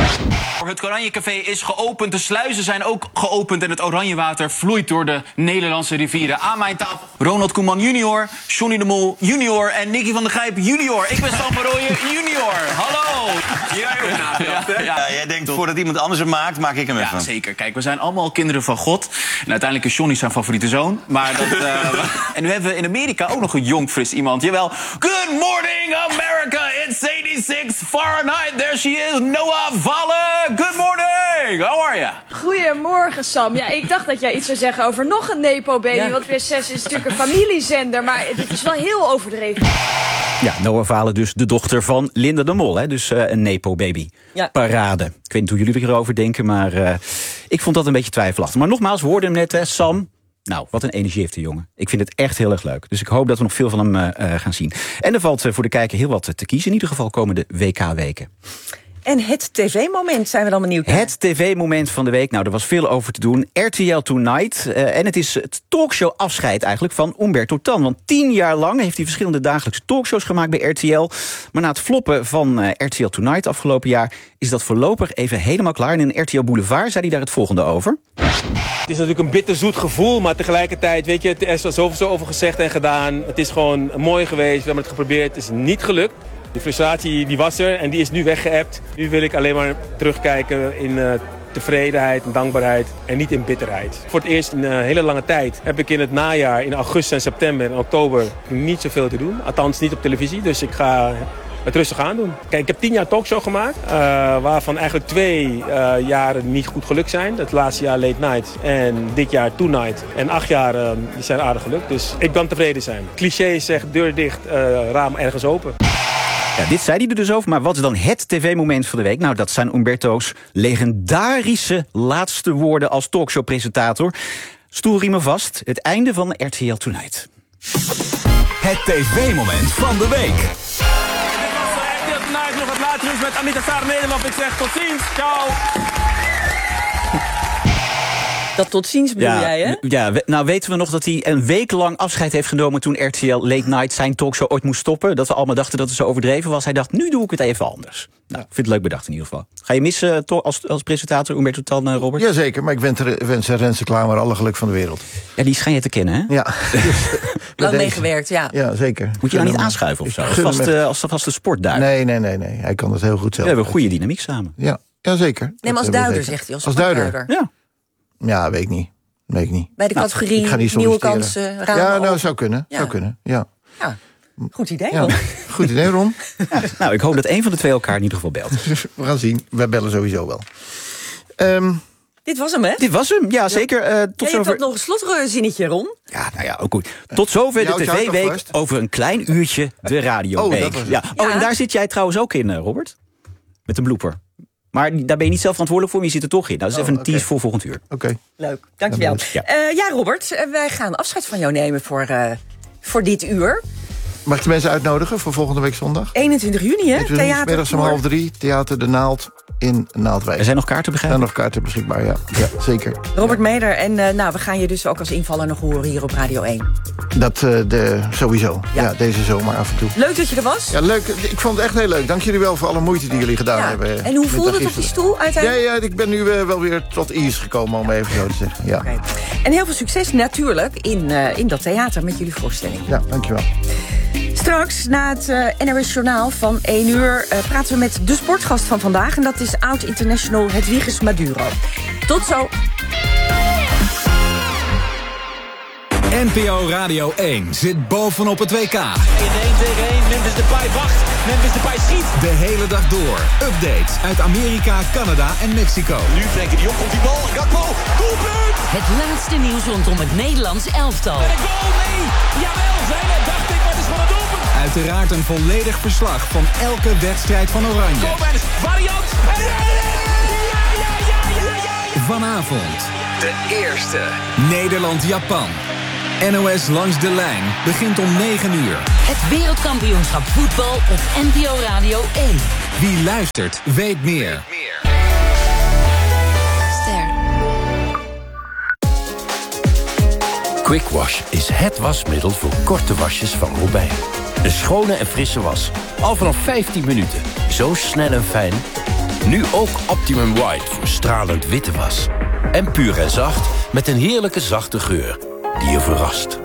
Het Oranjecafé is geopend, de sluizen zijn ook geopend en het oranjewater vloeit door de Nederlandse rivieren. Aan mijn tafel Ronald Koeman junior, Johnny de Mol junior en Nicky van der Gijp junior. Ik ben Sam van Rooyen junior. Hallo! Jij ook nagedacht, hè? Ja, jij denkt, voordat iemand anders hem maakt, maak ik hem even. Ja, zeker. Kijk, we zijn allemaal kinderen van God. En uiteindelijk is Johnny zijn favoriete zoon. Maar dat, en nu hebben we in Amerika ook nog een jong, fris iemand. Jawel. Good morning, America! It's 86 Fahrenheit. There she is, Noah Valle. Good morning! How are you? Goedemorgen, Sam. Ja, ik dacht dat jij iets zou zeggen over nog een Nepo-baby. Ja. Want PS6 is natuurlijk een familiezender, maar het is wel heel overdreven. Ja, Noah Valle dus de dochter van Linda de Mol. Hè? Dus een Nepo-baby. Ja. Parade. Ik weet niet hoe jullie erover denken, maar ik vond dat een beetje twijfelachtig. Maar nogmaals, we hoorden hem net, hè, Sam. Nou, wat een energie heeft de jongen. Ik vind het echt heel erg leuk. Dus ik hoop dat we nog veel van hem gaan zien. En er valt voor de kijker heel wat te kiezen. In ieder geval komende WK-weken. En het tv-moment zijn we dan benieuwd naar. Het tv-moment van de week. Nou, er was veel over te doen. RTL Tonight. En het is het talkshow-afscheid eigenlijk van Umberto Tan. Want 10 jaar lang heeft hij verschillende dagelijkse talkshows gemaakt bij RTL. Maar na het floppen van RTL Tonight afgelopen jaar is dat voorlopig even helemaal klaar. En in RTL Boulevard zei hij daar het volgende over. Het is natuurlijk een bitterzoet gevoel, maar tegelijkertijd, weet je, er is al zoveel over gezegd en gedaan. Het is gewoon mooi geweest, we hebben het geprobeerd, het is niet gelukt. De frustratie die was er en die is nu weggeëpt. Nu wil ik alleen maar terugkijken in tevredenheid en dankbaarheid en niet in bitterheid. Voor het eerst in een hele lange tijd heb ik in het najaar, in augustus en september en oktober niet zoveel te doen. Althans niet op televisie, dus ik ga het rustig aan doen. Kijk, ik heb 10 jaar talkshow gemaakt, waarvan eigenlijk 2 jaren niet goed gelukt zijn. Het laatste jaar Late Night en dit jaar Tonight. En 8 jaar die zijn aardig gelukt, dus ik kan tevreden zijn. Cliché zegt deur dicht, raam ergens open. Ja, dit zei hij er dus over, maar wat is dan het tv-moment van de week? Nou, dat zijn Umberto's legendarische laatste woorden als talkshowpresentator. Stoelriemen vast, het einde van RTL Tonight. Het tv-moment van de week. Dit was RTL Tonight, nog het laatste nieuws met Anita Sarah Nederland. Ik zeg tot ziens, ciao! Dat tot ziens bedoel jij, hè? Ja, nou weten we nog dat hij een week lang afscheid heeft genomen toen RTL Late Night zijn talkshow ooit moest stoppen. Dat we allemaal dachten dat het zo overdreven was. Hij dacht, nu doe ik het even anders. Nou, ik vind het leuk bedacht in ieder geval. Ga je missen als presentator Umberto Tan, Robert? Jazeker, maar ik wens Renze Klamer alle geluk van de wereld. Ja, die schijn je te kennen, hè? Ja. Lang meegewerkt, ja. Ja, zeker. Moet je nou niet aanschuiven of zo? Als de vaste sportduider? Nee. Hij kan dat heel goed zelf. We hebben een goede dynamiek samen. Ja, zeker. Nee, maar als duider, zegt hij. Als duider. Ja, weet ik niet. Bij de categorie nieuwe kansen, ramen. Ja, nou, zou kunnen. Ja. Ja. Goed idee, Ron. Goed idee, Ron. Ja, nou, ik hoop dat een van de twee elkaar in ieder geval belt. We gaan zien. Wij bellen sowieso wel. Dit was hem, hè? Dit was hem, ja, zeker. Tot zover. Je hebt nog een slotzinnetje, Ron. Ja, nou ja, ook goed. Tot zover de tv-week. Over een klein uurtje de radioweek. En daar zit jij trouwens ook in, Robert. Met een blooper. Maar daar ben je niet zelf verantwoordelijk voor, maar je zit er toch in. Dat is even een tease voor volgend uur. Oké. Leuk, dankjewel. Ja, Robert, wij gaan afscheid van jou nemen voor dit uur. Mag ik de mensen uitnodigen voor volgende week zondag? 21 juni, hè? Theater. Middags om 2:30, Theater De Naald in Naaldwijk. Er zijn nog kaarten beschikbaar? Er zijn nog kaarten beschikbaar, ja zeker. Robert Meder, en we gaan je dus ook als invaller nog horen hier op Radio 1. Dat sowieso. Ja, deze zomer af en toe. Leuk dat je er was. Ja, leuk. Ik vond het echt heel leuk. Dank jullie wel voor alle moeite die jullie gedaan hebben. En hoe voelde het op die stoel uiteindelijk? Ja, ik ben nu wel weer tot ease gekomen, om even zo te zeggen. Ja. Okay. En heel veel succes natuurlijk in dat theater met jullie voorstelling. Ja, dankjewel. Straks, na het NRS Journaal van 1 uur... praten we met de sportgast van vandaag. En dat is oud-international Hedwiges Maduro. Tot zo. NPO Radio 1 zit bovenop het WK. In 1 tegen 1, Memphis Depay wacht. Memphis Depay schiet. De hele dag door. Updates uit Amerika, Canada en Mexico. Nu Frenkie de Jong, komt die bal. Gakpo, doelpunt! Het laatste nieuws rondom het Nederlands elftal. En een goal, nee! Jawel, zijn het, dacht ik, maar het is van een doelpunt. Uiteraard een volledig verslag van elke wedstrijd van Oranje. Koopmeiners, variant. Vanavond de eerste Nederland-Japan. NOS Langs de Lijn begint om 9 uur. Het wereldkampioenschap voetbal op NPO Radio 1. Wie luistert, weet meer. Quick Wash is het wasmiddel voor korte wasjes van Robijn. Een schone en frisse was. Al vanaf 15 minuten. Zo snel en fijn. Nu ook Optimum White voor stralend witte was. En puur en zacht met een heerlijke zachte geur die je verrast.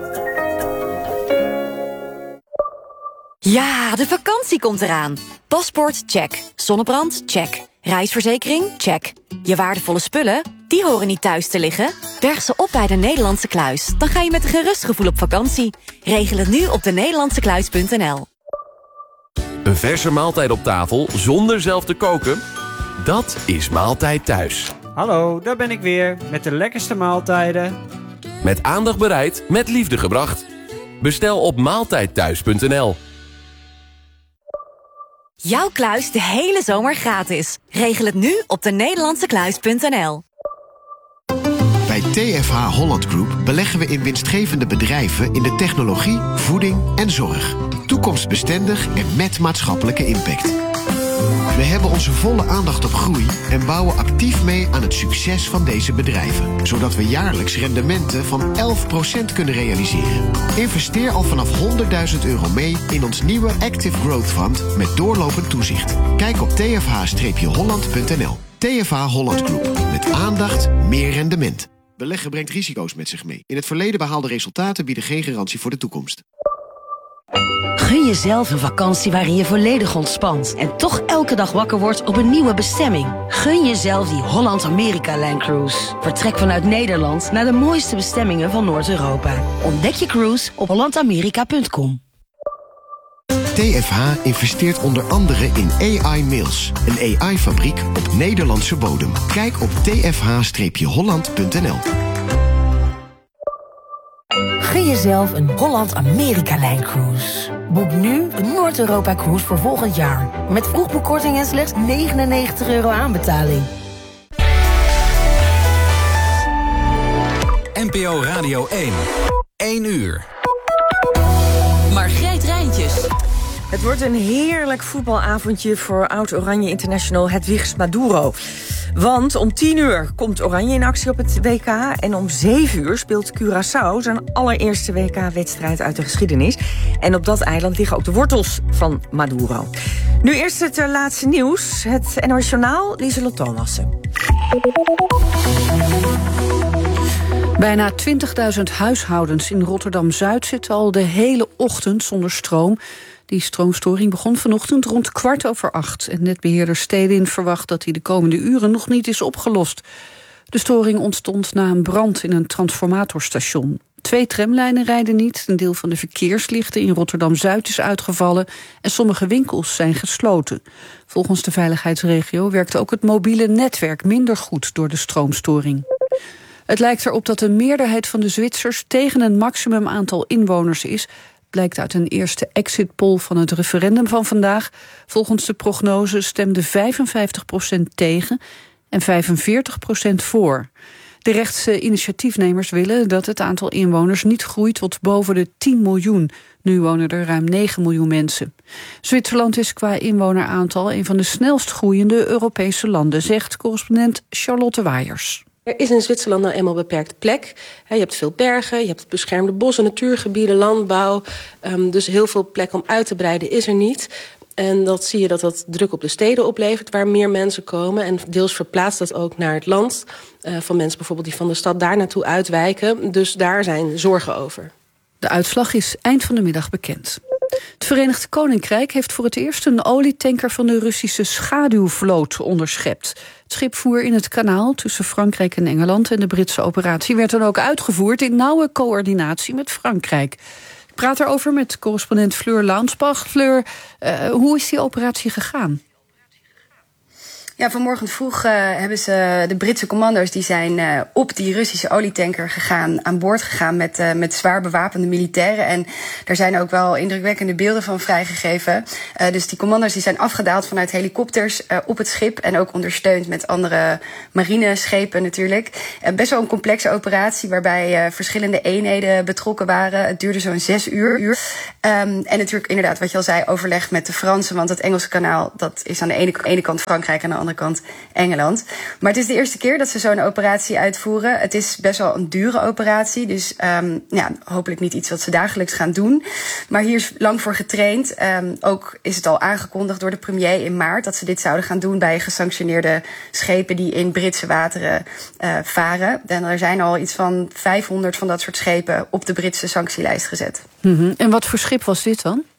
Ja, de vakantie komt eraan. Paspoort, check. Zonnebrand, check. Reisverzekering, check. Je waardevolle spullen, die horen niet thuis te liggen. Berg ze op bij de Nederlandse Kluis. Dan ga je met een gerust gevoel op vakantie. Regel het nu op denederlandsekluis.nl. Een verse maaltijd op tafel zonder zelf te koken? Dat is Maaltijd Thuis. Hallo, daar ben ik weer met de lekkerste maaltijden. Met aandacht bereid, met liefde gebracht. Bestel op maaltijdthuis.nl. Jouw kluis de hele zomer gratis. Regel het nu op denederlandsekluis.nl. Bij TFH Holland Group beleggen we in winstgevende bedrijven in de technologie, voeding en zorg. Toekomstbestendig en met maatschappelijke impact. We hebben onze volle aandacht op groei en bouwen actief mee aan het succes van deze bedrijven. Zodat we jaarlijks rendementen van 11% kunnen realiseren. Investeer al vanaf €100.000 mee in ons nieuwe Active Growth Fund met doorlopend toezicht. Kijk op tfh-holland.nl. TFH Holland Group. Met aandacht, meer rendement. Beleggen brengt risico's met zich mee. In het verleden behaalde resultaten bieden geen garantie voor de toekomst. Gun jezelf een vakantie waarin je volledig ontspant en toch elke dag wakker wordt op een nieuwe bestemming. Gun jezelf die Holland-Amerika-Line Cruise. Vertrek vanuit Nederland naar de mooiste bestemmingen van Noord-Europa. Ontdek je cruise op hollandamerika.com. TFH investeert onder andere in AI Mills, een AI-fabriek op Nederlandse bodem. Kijk op tfh-holland.nl. Gun jezelf een Holland-Amerika-Lijn Cruise. Boek nu een Noord-Europa-cruise voor volgend jaar. Met vroegboekkorting en slechts €99 aanbetaling. NPO Radio 1. 1 uur. Margreet Rijntjes. Het wordt een heerlijk voetbalavondje voor oud-Oranje International Hedwiges Maduro. Want om 10 uur komt Oranje in actie op het WK... en om 7 uur speelt Curaçao zijn allereerste WK-wedstrijd uit de geschiedenis. En op dat eiland liggen ook de wortels van Maduro. Nu eerst het laatste nieuws. Het NOS Journaal, Lieselot Thomassen. Bijna 20.000 huishoudens in Rotterdam-Zuid zitten al de hele ochtend zonder stroom. Die stroomstoring begon vanochtend rond 7:15. En netbeheerder Stedin verwacht dat die de komende uren nog niet is opgelost. De storing ontstond na een brand in een transformatorstation. 2 tramlijnen rijden niet, een deel van de verkeerslichten in Rotterdam-Zuid is uitgevallen en sommige winkels zijn gesloten. Volgens de veiligheidsregio werkte ook het mobiele netwerk minder goed door de stroomstoring. Het lijkt erop dat de meerderheid van de Zwitsers tegen een maximum aantal inwoners is. Blijkt uit een eerste exit poll van het referendum van vandaag. Volgens de prognose stemde 55% tegen en 45% voor. De rechtse initiatiefnemers willen dat het aantal inwoners niet groeit tot boven de 10 miljoen. Nu wonen er ruim 9 miljoen mensen. Zwitserland is qua inwoneraantal een van de snelst groeiende Europese landen, zegt correspondent Charlotte Waaiers. Er is in Zwitserland nou eenmaal beperkte plek. Je hebt veel bergen, je hebt beschermde bossen, natuurgebieden, landbouw. Dus heel veel plek om uit te breiden is er niet. En dat zie je dat druk op de steden oplevert, waar meer mensen komen. En deels verplaatst dat ook naar het land. Van mensen bijvoorbeeld die van de stad daar naartoe uitwijken. Dus daar zijn zorgen over. De uitslag is eind van de middag bekend. Het Verenigd Koninkrijk heeft voor het eerst een olietanker van de Russische schaduwvloot onderschept. Het schip voer in het kanaal tussen Frankrijk en Engeland en de Britse operatie werd dan ook uitgevoerd in nauwe coördinatie met Frankrijk. Ik praat erover met correspondent Fleur Launsbach. Fleur, hoe is die operatie gegaan? Ja, vanmorgen vroeg hebben ze de Britse commando's die zijn op die Russische olietanker gegaan, aan boord gegaan met zwaar bewapende militairen. En daar zijn ook wel indrukwekkende beelden van vrijgegeven. Dus die commando's die zijn afgedaald vanuit helikopters op het schip en ook ondersteund met andere marineschepen natuurlijk. Best wel een complexe operatie waarbij verschillende eenheden betrokken waren. Het duurde zo'n 6 uur. En natuurlijk inderdaad wat je al zei, overleg met de Fransen, want het Engelse kanaal dat is aan de ene kant Frankrijk en aan de andere kant Engeland. Maar het is de eerste keer dat ze zo'n operatie uitvoeren. Het is best wel een dure operatie, dus hopelijk niet iets wat ze dagelijks gaan doen. Maar hier is lang voor getraind. Ook is het al aangekondigd door de premier in maart dat ze dit zouden gaan doen bij gesanctioneerde schepen die in Britse wateren varen. En er zijn al iets van 500 van dat soort schepen op de Britse sanctielijst gezet. Mm-hmm. En wat voor schip was dit dan?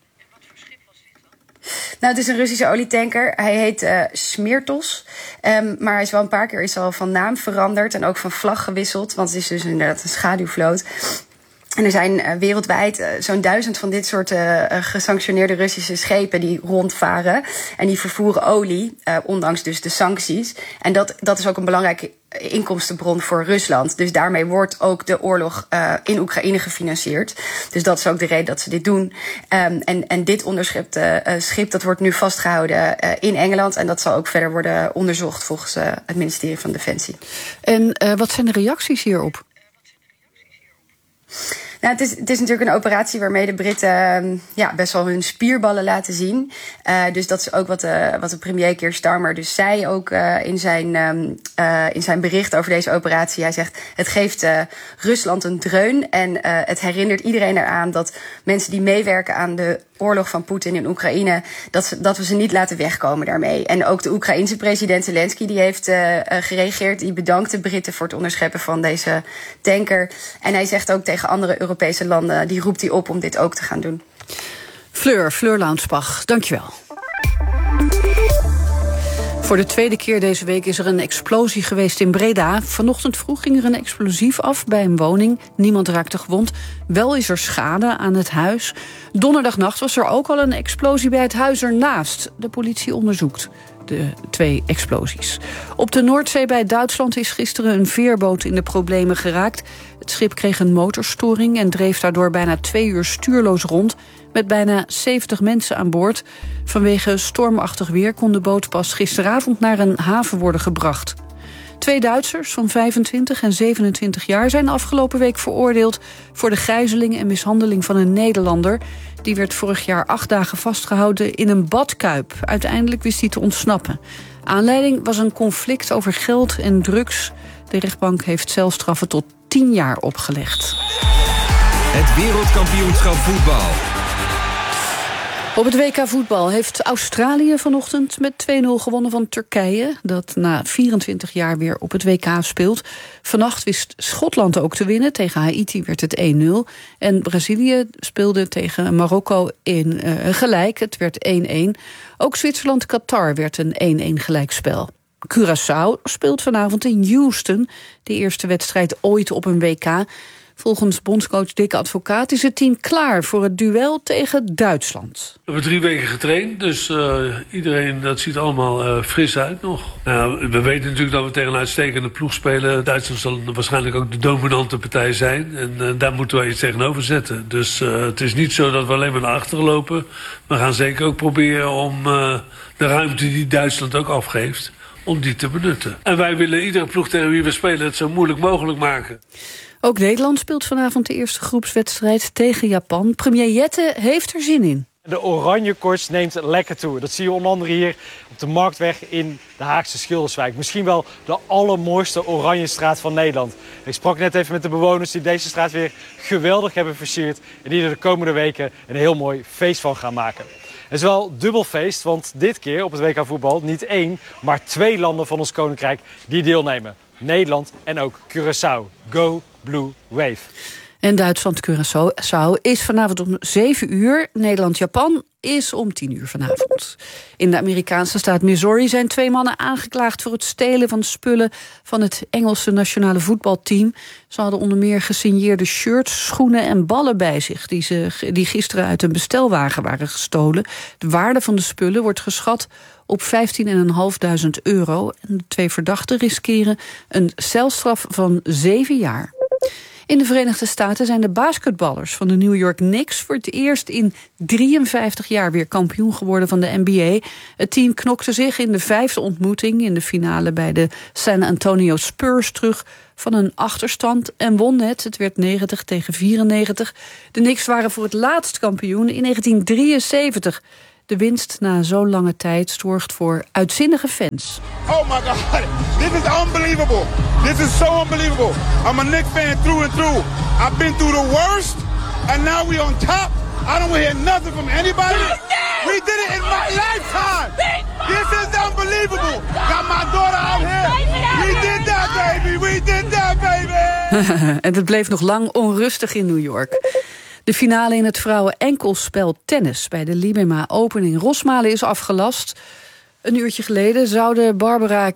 Nou, het is een Russische olietanker. Hij heet Smirtos. Maar hij is wel een paar keer al van naam veranderd en ook van vlag gewisseld. Want het is dus inderdaad een schaduwvloot. En er zijn wereldwijd zo'n 1000 van dit soort gesanctioneerde Russische schepen die rondvaren. En die vervoeren olie, ondanks dus de sancties. En dat is ook een belangrijke inkomstenbron voor Rusland. Dus daarmee wordt ook de oorlog in Oekraïne gefinancierd. Dus dat is ook de reden dat ze dit doen. En dit onderschepte schip dat wordt nu vastgehouden in Engeland. En dat zal ook verder worden onderzocht volgens het ministerie van Defensie. En wat zijn de reacties hierop? Nou, het is natuurlijk een operatie waarmee de Britten best wel hun spierballen laten zien. Dus dat is ook wat de premier Keir Starmer dus zei ook in zijn bericht over deze operatie. Hij zegt, het geeft Rusland een dreun en het herinnert iedereen eraan dat mensen die meewerken aan de oorlog van Poetin in Oekraïne, dat we ze niet laten wegkomen daarmee. En ook de Oekraïense president Zelensky die heeft gereageerd. Die bedankt de Britten voor het onderscheppen van deze tanker. En hij zegt ook tegen andere Europese landen, die roept hij op om dit ook te gaan doen. Fleur Launsbach, dankjewel. Voor de tweede keer deze week is er een explosie geweest in Breda. Vanochtend vroeg ging er een explosief af bij een woning. Niemand raakte gewond. Wel is er schade aan het huis. Donderdagnacht was er ook al een explosie bij het huis ernaast. De politie onderzoekt de 2 explosies. Op de Noordzee bij Duitsland is gisteren een veerboot in de problemen geraakt. Het schip kreeg een motorstoring en dreef daardoor bijna 2 uur stuurloos rond, met bijna 70 mensen aan boord. Vanwege stormachtig weer kon de boot pas gisteravond naar een haven worden gebracht. 2 Duitsers van 25 en 27 jaar zijn afgelopen week veroordeeld voor de gijzeling en mishandeling van een Nederlander. Die werd vorig jaar 8 dagen vastgehouden in een badkuip. Uiteindelijk wist hij te ontsnappen. Aanleiding was een conflict over geld en drugs. De rechtbank heeft celstraffen tot 10 jaar opgelegd. Het wereldkampioenschap voetbal. Op het WK voetbal heeft Australië vanochtend met 2-0 gewonnen van Turkije, dat na 24 jaar weer op het WK speelt. Vannacht wist Schotland ook te winnen. Tegen Haiti werd het 1-0. En Brazilië speelde tegen Marokko in gelijk. Het werd 1-1. Ook Zwitserland-Qatar werd een 1-1 gelijkspel. Curaçao speelt vanavond in Houston, de eerste wedstrijd ooit op een WK. Volgens bondscoach Dick Advocaat is het team klaar voor het duel tegen Duitsland. We hebben 3 weken getraind, dus iedereen, dat ziet allemaal fris uit nog. We weten natuurlijk dat we tegen een uitstekende ploeg spelen. Duitsland zal waarschijnlijk ook de dominante partij zijn. En daar moeten we iets tegenover zetten. Dus het is niet zo dat we alleen maar naar achteren lopen. We gaan zeker ook proberen om de ruimte die Duitsland ook afgeeft, om die te benutten. En wij willen iedere ploeg tegen wie we spelen het zo moeilijk mogelijk maken. Ook Nederland speelt vanavond de eerste groepswedstrijd tegen Japan. Premier Jette heeft er zin in. De oranje koorts neemt lekker toe. Dat zie je onder andere hier op de Marktweg in de Haagse Schilderswijk. Misschien wel de allermooiste Oranjestraat van Nederland. Ik sprak net even met de bewoners die deze straat weer geweldig hebben versierd en die er de komende weken een heel mooi feest van gaan maken. Het is wel dubbel feest, want dit keer op het WK voetbal niet 1, maar 2 landen van ons koninkrijk die deelnemen. Nederland en ook Curaçao. Go Blue Wave. En Duitsland-Curaçao is vanavond om 7 uur. Nederland-Japan is om 10 uur vanavond. In de Amerikaanse staat Missouri zijn 2 mannen aangeklaagd voor het stelen van spullen van het Engelse nationale voetbalteam. Ze hadden onder meer gesigneerde shirts, schoenen en ballen bij zich die gisteren uit een bestelwagen waren gestolen. De waarde van de spullen wordt geschat op €15.500. En de 2 verdachten riskeren een celstraf van 7 jaar. In de Verenigde Staten zijn de basketballers van de New York Knicks voor het eerst in 53 jaar weer kampioen geworden van de NBA. Het team knokte zich in de 5e ontmoeting in de finale bij de San Antonio Spurs terug van een achterstand en won het. Het werd 90-94. De Knicks waren voor het laatst kampioen in 1973. De winst na zo'n lange tijd zorgt voor uitzinnige fans. Oh my God, this is unbelievable. This is so unbelievable. I'm a Knicks fan through and through. I've been through the worst, and now we on top. I don't hear nothing from anybody. We did it in my lifetime. This is unbelievable. Got my daughter out here. We did that, baby. We did that, baby. En het bleef nog lang onrustig in New York. De finale in het vrouwen-enkelspel tennis bij de Libema Open in Rosmalen is afgelast. Een uurtje geleden zouden Barbara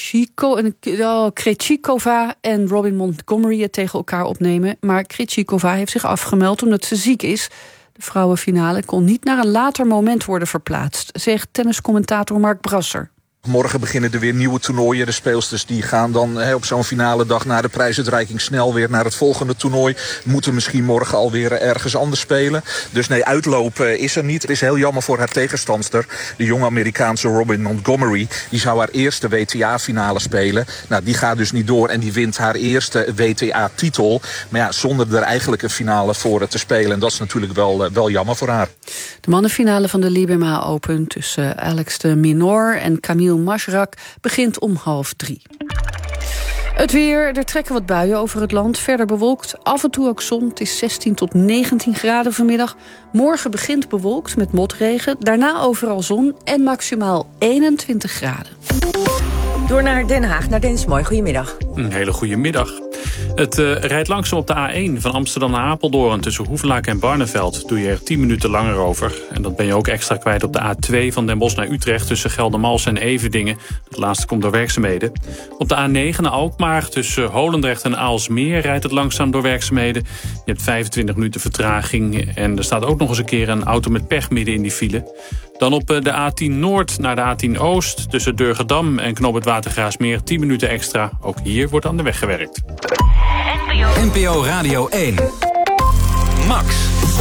Krejcikova en Robin Montgomery het tegen elkaar opnemen. Maar Krejcikova heeft zich afgemeld omdat ze ziek is. De vrouwenfinale kon niet naar een later moment worden verplaatst, zegt tenniscommentator Mark Brasser. Morgen beginnen er weer nieuwe toernooien. De speelsters die gaan dan op zo'n finale dag na de prijsuitreiking snel weer naar het volgende toernooi. Moeten misschien morgen alweer ergens anders spelen. Dus nee, uitlopen is er niet. Het is heel jammer voor haar tegenstandster, de jonge Amerikaanse Robin Montgomery. Die zou haar eerste WTA-finale spelen. Nou, die gaat dus niet door en die wint haar eerste WTA-titel. Maar ja, zonder er eigenlijk een finale voor te spelen. En dat is natuurlijk wel jammer voor haar. De mannenfinale van de Libema Open tussen Alex de Minaur en Camille Masrak begint om 2:30. Het weer, er trekken wat buien over het land. Verder bewolkt, af en toe ook zon. Het is 16 tot 19 graden vanmiddag. Morgen begint bewolkt met motregen. Daarna overal zon en maximaal 21 graden. Door naar Den Haag, naar Dennis Mooi. Goedemiddag. Een hele goede middag. Het rijdt langzaam op de A1 van Amsterdam naar Apeldoorn. Tussen Hoevelaak en Barneveld doe je er 10 minuten langer over. En dat ben je ook extra kwijt op de A2 van Den Bosch naar Utrecht... tussen Geldermalsen en Everdingen. Dat laatste komt door werkzaamheden. Op de A9 naar Alkmaar tussen Holendrecht en Aalsmeer... rijdt het langzaam door werkzaamheden. Je hebt 25 minuten vertraging. En er staat ook nog eens een keer een auto met pech midden in die file. Dan op de A10 Noord naar de A10 Oost... tussen Durgedam en Knoop het Watergraafsmeer 10 minuten extra. Ook hier wordt aan de weg gewerkt. NPO Radio 1. Max.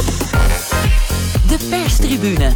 De perstribune.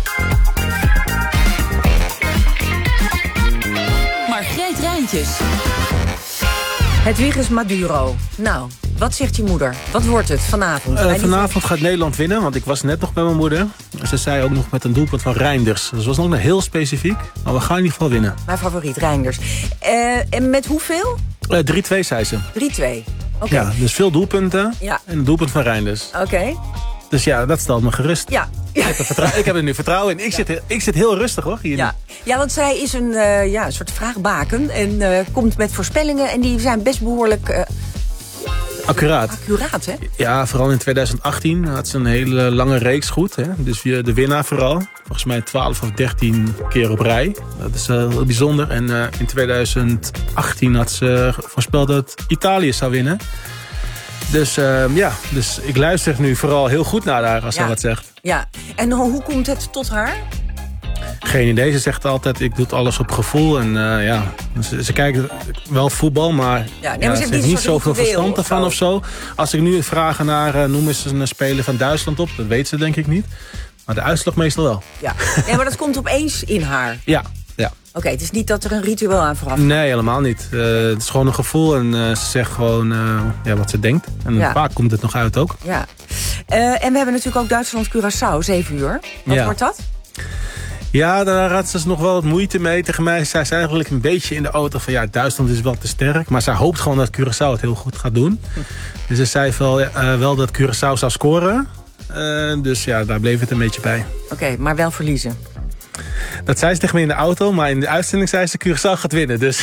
Margreet Rijntjes. Hedwiges Maduro. Nou, wat zegt je moeder? Wat wordt het vanavond? Vanavond gaat Nederland winnen, want ik was net nog bij mijn moeder. Ze zei ook nog met een doelpunt van Reinders. Dus dat was nog heel specifiek, maar we gaan in ieder geval winnen. Mijn favoriet, Reinders. En met hoeveel? 3-2 zei ze. 3-2. Okay. Ja, dus veel doelpunten en een doelpunt van Reinders. Oké. Dus ja, dat stelt me gerust. Ja. Ik heb er nu vertrouwen in. Ik zit heel rustig hoor. Hier. Ja, want zij is een soort vraagbaken en komt met voorspellingen en die zijn best behoorlijk... Accuraat, hè? Ja, vooral in 2018 had ze een hele lange reeks goed. Hè? Dus de winnaar vooral. Volgens mij 12 of 13 keer op rij. Dat is heel bijzonder. En in 2018 had ze voorspeld dat Italië zou winnen. Dus dus ik luister nu vooral heel goed naar haar als zij wat zegt. Ja, en hoe komt het tot haar? Geen idee. Ze zegt altijd, ik doe alles op gevoel. En ze kijkt wel voetbal, maar ze heeft niet zoveel verstand ervan of zo. Als ik nu vraag naar, noem eens een speler van Duitsland op. Dat weet ze denk ik niet. Maar de uitslag meestal wel. Ja, maar dat komt opeens in haar. Ja. Oké, het is niet dat er een ritueel aan vooraf gaat. Nee, helemaal niet. Het is gewoon een gevoel en ze zegt gewoon wat ze denkt. En vaak komt het nog uit ook. Ja. En we hebben natuurlijk ook Duitsland-Curaçao, 7 uur. Wat wordt dat? Ja, daar had ze nog wel wat moeite mee. Tegen mij zei ze eigenlijk een beetje in de auto van Duitsland is wel te sterk. Maar zij hoopt gewoon dat Curaçao het heel goed gaat doen. Dus ze zei wel dat Curaçao zou scoren. Dus daar bleef het een beetje bij. Oké, maar wel verliezen. Dat zei ze tegen me in de auto, maar in de uitzending zei ze Curaçao gaat winnen. Dus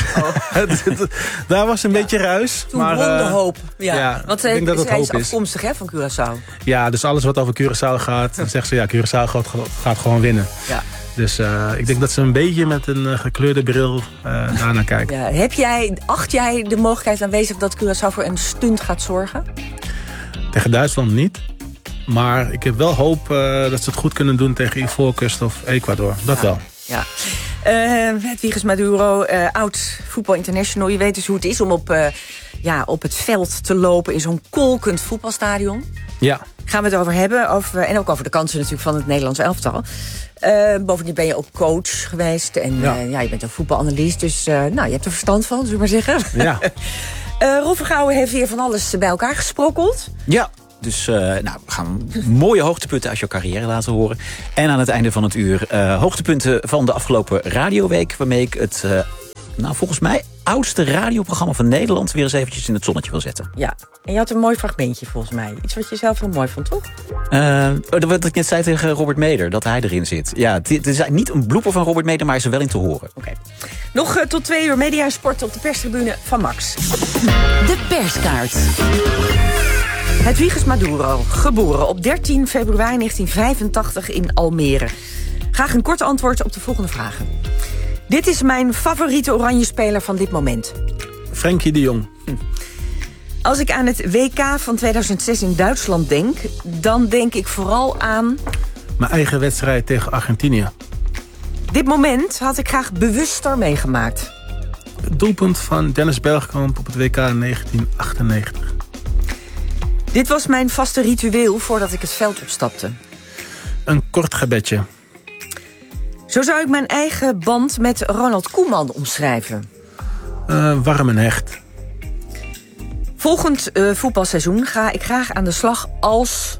daar was een beetje ruis. Toen won de hoop. Ja. Want ik denk dat het zij hoop is afkomstig van Curaçao. Ja, dus alles wat over Curaçao gaat, dan zegt ze Curaçao gaat gewoon winnen. Ja. Dus ik denk dat ze een beetje met een gekleurde bril daarnaar kijkt. Ja. Acht jij de mogelijkheid aanwezig dat Curaçao voor een stunt gaat zorgen? Tegen Duitsland niet. Maar ik heb wel hoop dat ze het goed kunnen doen tegen Ivoorkust of Ecuador. Dat wel. Ja. Hedwiges Maduro, oud Voetbal International. Je weet dus hoe het is om op het veld te lopen in zo'n kolkend voetbalstadion. Ja. Gaan we het over hebben. En ook over de kansen natuurlijk van het Nederlands elftal. Bovendien ben je ook coach geweest. En je bent ook voetbalanalist. Dus je hebt er verstand van, zullen we maar zeggen. Ja. Rob Vergouwen heeft weer van alles bij elkaar gesprokkeld. Ja. Dus we gaan mooie hoogtepunten uit jouw carrière laten horen. En aan het einde van het uur hoogtepunten van de afgelopen radioweek. Waarmee ik het, volgens mij, oudste radioprogramma van Nederland weer eens eventjes in het zonnetje wil zetten. Ja, en je had een mooi fragmentje volgens mij. Iets wat je zelf heel mooi vond, toch? Wat ik net zei tegen Robert Meder, dat hij erin zit. Ja, het is eigenlijk niet een blooper van Robert Meder, maar hij is er wel in te horen. Oké. Nog tot 2 uur media en sport op de perstribune van Max. De perskaart. Hedwiges Maduro, geboren op 13 februari 1985 in Almere. Graag een kort antwoord op de volgende vragen. Dit is mijn favoriete oranje speler van dit moment. Frenkie de Jong. Als ik aan het WK van 2006 in Duitsland denk, dan denk ik vooral aan... Mijn eigen wedstrijd tegen Argentinië. Dit moment had ik graag bewuster meegemaakt. Het doelpunt van Dennis Bergkamp op het WK 1998. Dit was mijn vaste ritueel voordat ik het veld opstapte. Een kort gebedje. Zo zou ik mijn eigen band met Ronald Koeman omschrijven. Warm en hecht. Volgend voetbalseizoen ga ik graag aan de slag als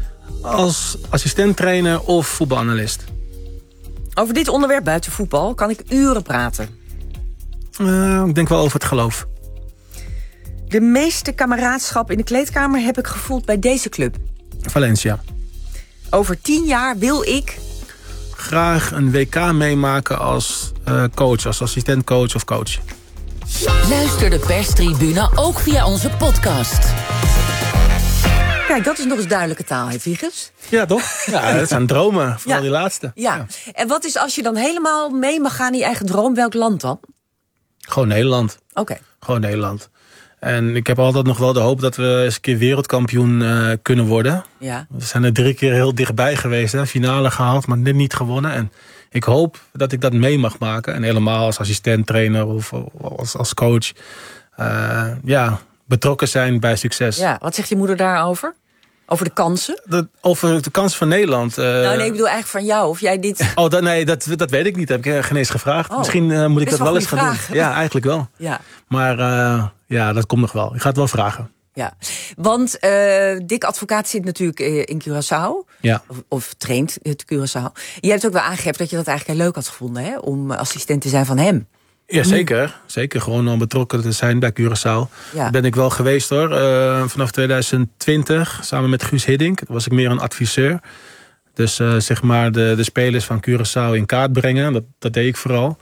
assistent-trainer of voetbalanalist. Over dit onderwerp buiten voetbal kan ik uren praten. Ik denk wel over het geloof. De meeste kameraadschap in de kleedkamer heb ik gevoeld bij deze club. Valencia. Over 10 jaar wil ik... graag een WK meemaken als coach, als assistentcoach of coach. Luister de perstribune ook via onze podcast. Kijk, dat is nog eens duidelijke taal, Hedwiges. Ja, toch? Ja, dat zijn dromen, vooral die laatste. Ja. En wat is als je dan helemaal mee mag gaan in je eigen droom, welk land dan? Gewoon Nederland. Oké. Gewoon Nederland. En ik heb altijd nog wel de hoop dat we eens een keer wereldkampioen kunnen worden. Ja. We zijn er 3 keer heel dichtbij geweest. Hè? Finale gehaald, maar net niet gewonnen. En ik hoop dat ik dat mee mag maken. En helemaal als assistent-trainer of als coach. Betrokken zijn bij succes. Ja, wat zegt je moeder daarover? Over de kansen? Over de kansen van Nederland. Ik bedoel eigenlijk van jou. Of jij dit... Dat weet ik niet. Dat heb ik geen eens gevraagd. Misschien moet ik dat wel eens gaan doen. Ja, eigenlijk wel. Ja. Maar dat komt nog wel. Ik ga het wel vragen. Ja, want Dick Advocaat zit natuurlijk in Curaçao. Ja. Of traint het Curaçao. Je hebt ook wel aangegeven dat je dat eigenlijk heel leuk had gevonden, hè? Om assistent te zijn van hem. Ja, zeker. Zeker gewoon om betrokken te zijn bij Curaçao. Ja. Daar ben ik wel geweest hoor. Vanaf 2020, samen met Guus Hiddink. Was ik meer een adviseur. Dus zeg maar de spelers van Curaçao in kaart brengen. Dat deed ik vooral.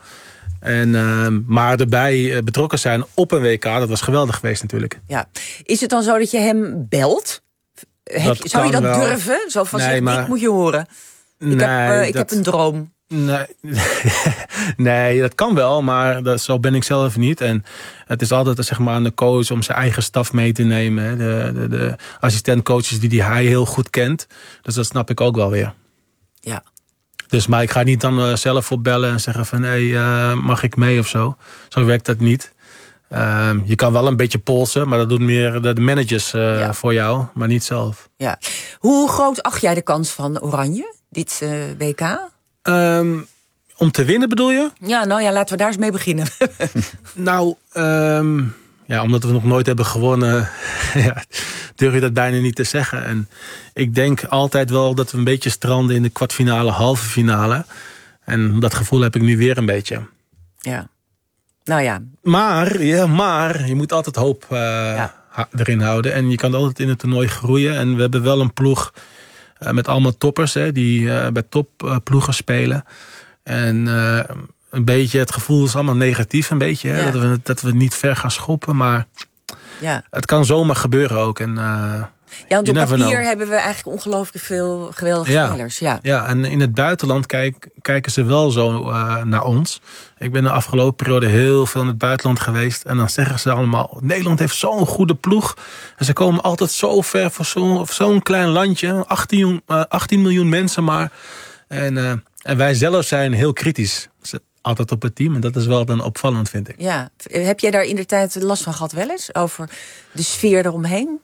Maar erbij betrokken zijn op een WK, dat was geweldig geweest natuurlijk. Ja. Is het dan zo dat je hem belt? Zou je dat wel durven? Zo van ik moet je horen. Ik heb een droom. Nee, dat kan wel, maar zo ben ik zelf niet. En het is altijd zeg maar aan de coach om zijn eigen staf mee te nemen. De assistentcoaches die hij heel goed kent. Dus dat snap ik ook wel weer. Ja. Dus, maar ik ga niet dan zelf opbellen en zeggen van mag ik mee of zo. Zo werkt dat niet. Je kan wel een beetje polsen, maar dat doen meer de managers voor jou, maar niet zelf. Ja. Hoe groot acht jij de kans van Oranje, dit WK? Om te winnen bedoel je? Ja, laten we daar eens mee beginnen. Omdat we nog nooit hebben gewonnen, durf je dat bijna niet te zeggen. En ik denk altijd wel dat we een beetje stranden in de kwartfinale, halve finale. En dat gevoel heb ik nu weer een beetje. Ja. Nou ja. Maar je moet altijd hoop erin houden. En je kan altijd in het toernooi groeien. En we hebben wel een ploeg met allemaal toppers die bij topploegen spelen. En een beetje, het gevoel is allemaal negatief een beetje. Hè? Ja. Dat we niet ver gaan schoppen, maar het kan zomaar gebeuren ook. En, want op papier hebben we eigenlijk ongelooflijk veel geweldige spelers. Ja, en in het buitenland kijken ze wel zo naar ons. Ik ben de afgelopen periode heel veel in het buitenland geweest. En dan zeggen ze allemaal, Nederland heeft zo'n goede ploeg. En ze komen altijd zo ver voor zo'n klein landje. 18 miljoen mensen maar. En wij zelf zijn heel kritisch. Altijd op het team. En dat is wel dan opvallend, vind ik. Ja. Heb jij daar in de tijd last van gehad wel eens? Over de sfeer eromheen?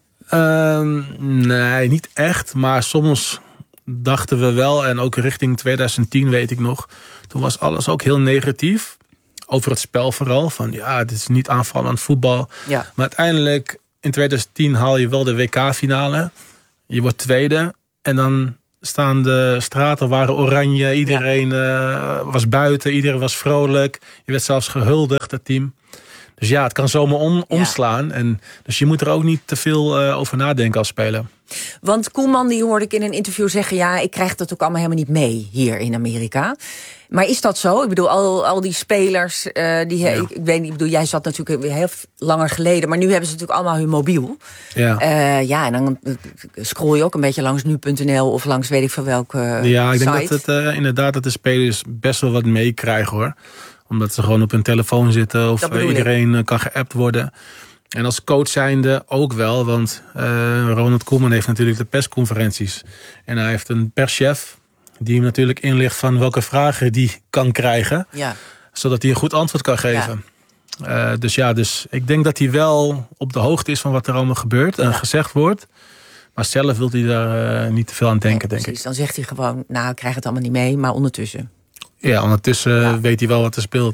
Nee, niet echt. Maar soms dachten we wel. En ook richting 2010 weet ik nog. Toen was alles ook heel negatief. Over het spel vooral. Van het is niet aanvallend voetbal. Ja. Maar uiteindelijk in 2010 haal je wel de WK-finale. Je wordt tweede. En dan staan de straten waren oranje. Iedereen was buiten. Iedereen was vrolijk. Je werd zelfs gehuldigd, het team. Dus het kan zomaar omslaan. En dus je moet er ook niet te veel over nadenken als speler. Want Koeman, die hoorde ik in een interview zeggen... ik krijg dat ook allemaal helemaal niet mee hier in Amerika. Maar is dat zo? Ik bedoel, al die spelers... ik weet niet, ik bedoel, jij zat natuurlijk heel langer geleden... maar nu hebben ze natuurlijk allemaal hun mobiel. Ja. En dan scroll je ook een beetje langs nu.nl... of langs weet ik van welke Ja, ik site. denk dat het inderdaad dat de spelers best wel wat meekrijgen, hoor. Omdat ze gewoon op hun telefoon zitten... of iedereen kan geappt worden... En als coach zijnde ook wel, want Ronald Koeman heeft natuurlijk de persconferenties. En hij heeft een perschef die hem natuurlijk inlicht van welke vragen die kan krijgen. Ja. Zodat hij een goed antwoord kan geven. Ja. Dus ik denk dat hij wel op de hoogte is van wat er allemaal gebeurt en gezegd wordt. Maar zelf wil hij daar niet te veel aan denken, denk ik. Dan zegt hij gewoon, ik krijg het allemaal niet mee, maar ondertussen. Ja, ondertussen weet hij wel wat er speelt.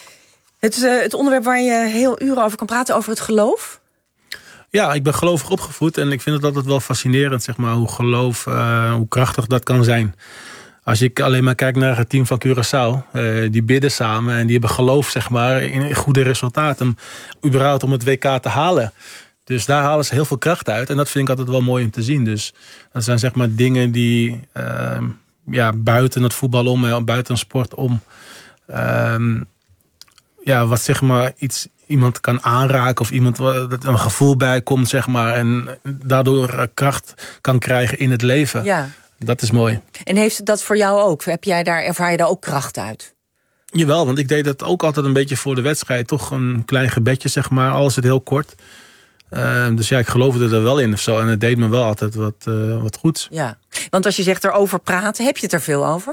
Het onderwerp waar je heel uren over kan praten, over het geloof? Ja, ik ben gelovig opgevoed en ik vind het altijd wel fascinerend, zeg maar, hoe geloof, hoe krachtig dat kan zijn. Als ik alleen maar kijk naar het team van Curaçao, die bidden samen en die hebben geloof, zeg maar, in goede resultaten, überhaupt om het WK te halen. Dus daar halen ze heel veel kracht uit en dat vind ik altijd wel mooi om te zien. Dus dat zijn, zeg maar, dingen die buiten het voetbal om, buiten sport om, wat, zeg maar, iemand kan aanraken of iemand dat een gevoel bij komt, zeg maar, en daardoor kracht kan krijgen in het leven. Ja. Dat is mooi. En heeft dat voor jou ook? Ervaar je daar ook kracht uit? Jawel, want ik deed dat ook altijd een beetje voor de wedstrijd. Toch een klein gebedje, zeg maar, al is het heel kort. Dus ik geloofde er wel in of zo. En het deed me wel altijd wat goeds. Ja, want als je zegt erover praten, heb je het er veel over?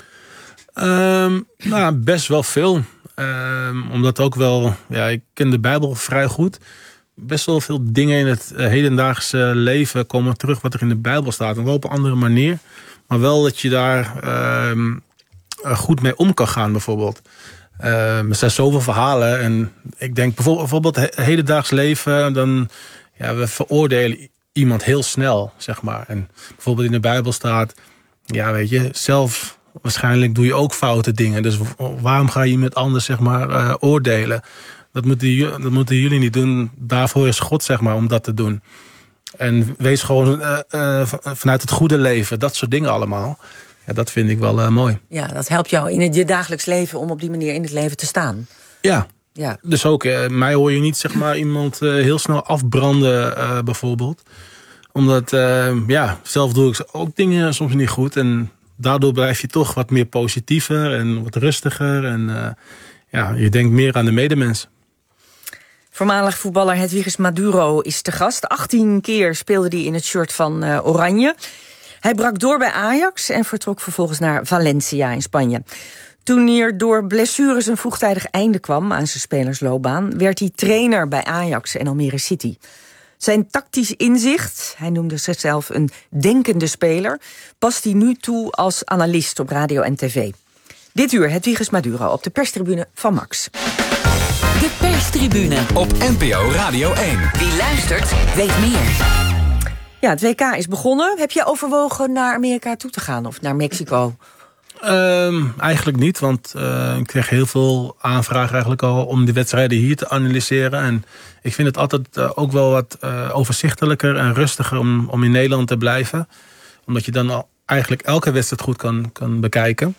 Best wel veel. Omdat ook wel, ik ken de Bijbel vrij goed. Best wel veel dingen in het hedendaagse leven komen terug wat er in de Bijbel staat. En wel op een andere manier. Maar wel dat je daar goed mee om kan gaan, bijvoorbeeld. Er zijn zoveel verhalen. En ik denk bijvoorbeeld hedendaags leven. Dan, we veroordelen iemand heel snel, zeg maar. En bijvoorbeeld in de Bijbel staat, zelf waarschijnlijk doe je ook foute dingen. Dus waarom ga je iemand anders, zeg maar, oordelen? Dat moeten jullie niet doen. Daarvoor is God, zeg maar, om dat te doen. En wees gewoon vanuit het goede leven. Dat soort dingen allemaal. Ja, dat vind ik wel mooi. Ja, dat helpt jou in je dagelijks leven om op die manier in het leven te staan. Ja. Dus ook, mij hoor je niet, zeg maar, iemand heel snel afbranden, bijvoorbeeld. Omdat, zelf doe ik ook dingen soms niet goed. En daardoor blijf je toch wat meer positiever en wat rustiger. En je denkt meer aan de medemens. Voormalig voetballer Hedwiges Maduro is te gast. 18 keer speelde hij in het shirt van Oranje. Hij brak door bij Ajax en vertrok vervolgens naar Valencia in Spanje. Toen hier door blessures een vroegtijdig einde kwam aan zijn spelersloopbaan, werd hij trainer bij Ajax en Almere City. Zijn tactisch inzicht, hij noemde zichzelf een denkende speler, past hij nu toe als analist op radio en tv. Dit uur Hedwiges Maduro op de perstribune van Max. De perstribune op NPO Radio 1. Wie luistert, weet meer. Ja, het WK is begonnen. Heb je overwogen naar Amerika toe te gaan of naar Mexico? Eigenlijk niet, want ik kreeg heel veel aanvragen eigenlijk al om de wedstrijden hier te analyseren. En ik vind het altijd ook wel wat overzichtelijker en rustiger om in Nederland te blijven. Omdat je dan al eigenlijk elke wedstrijd goed kan bekijken.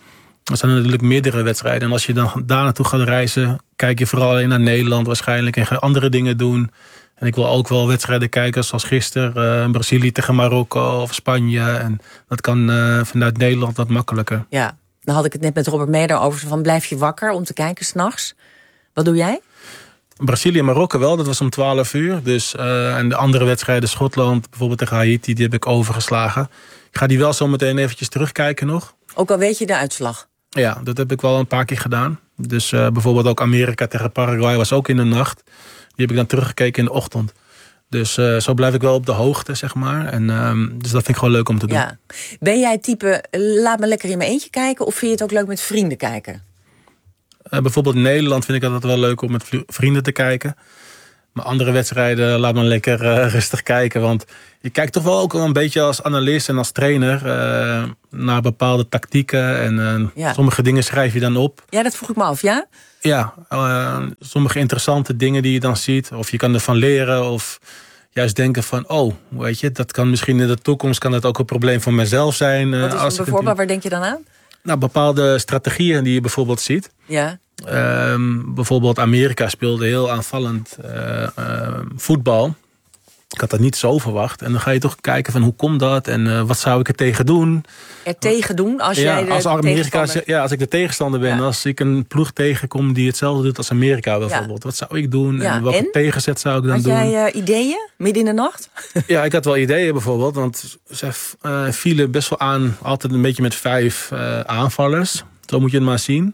Er zijn natuurlijk meerdere wedstrijden. En als je dan daar naartoe gaat reizen, kijk je vooral alleen naar Nederland waarschijnlijk. En ga je andere dingen doen. En ik wil ook wel wedstrijden kijken, zoals gisteren. Brazilië tegen Marokko of Spanje. En dat kan vanuit Nederland wat makkelijker. Ja, dan had ik het net met Robert Meder over. Van blijf je wakker om te kijken 's nachts? Wat doe jij? Brazilië en Marokko wel, dat was om 12 uur. Dus, en de andere wedstrijden, Schotland, bijvoorbeeld tegen Haiti, die heb ik overgeslagen. Ik ga die wel zo meteen eventjes terugkijken nog. Ook al weet je de uitslag? Ja, dat heb ik wel een paar keer gedaan. Dus bijvoorbeeld ook Amerika tegen Paraguay was ook in de nacht. Die heb ik dan teruggekeken in de ochtend. Dus zo blijf ik wel op de hoogte, zeg maar. En, dus dat vind ik gewoon leuk om te doen. Ja. Ben jij type, laat me lekker in mijn eentje kijken... of vind je het ook leuk met vrienden kijken? Bijvoorbeeld in Nederland vind ik altijd wel leuk om met vrienden te kijken. Maar andere wedstrijden laat me lekker rustig kijken. Want je kijkt toch wel ook een beetje als analist en als trainer... naar bepaalde tactieken. En sommige dingen schrijf je dan op. Ja, dat vroeg ik me af, ja? Ja, sommige interessante dingen die je dan ziet. Of je kan ervan leren of juist denken van... weet je, dat kan misschien in de toekomst kan dat ook een probleem voor mezelf zijn. Wat is bijvoorbeeld, waar denk je dan aan? Nou, bepaalde strategieën die je bijvoorbeeld ziet. Ja. Bijvoorbeeld Amerika speelde heel aanvallend voetbal. Ik had dat niet zo verwacht. En dan ga je toch kijken van hoe komt dat en wat zou ik er tegen doen? Er tegen doen als jij de tegenstander... Ja, als ik de tegenstander ben. Ja. Als ik een ploeg tegenkom die hetzelfde doet als Amerika bijvoorbeeld. Ja. Wat zou ik doen? Ja. En welke tegenzet zou ik dan doen? Had jij ideeën midden in de nacht? Ja, ik had wel ideeën bijvoorbeeld. Want ze vielen best wel aan altijd een beetje met 5 aanvallers. Zo moet je het maar zien.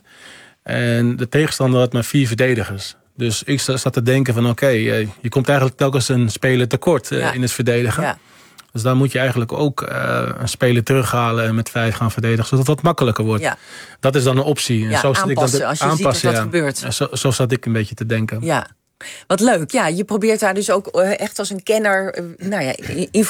En de tegenstander had maar 4 verdedigers. Dus ik zat te denken van je komt eigenlijk telkens een speler tekort in het verdedigen. Ja. Dus dan moet je eigenlijk ook een speler terughalen en met 5 gaan verdedigen. Zodat het wat makkelijker wordt. Ja. Dat is dan een optie. Ja, zo aanpassen als je ziet wat gebeurt. Zo zat ik een beetje te denken. Ja. Wat leuk. Ja, je probeert daar dus ook echt als een kenner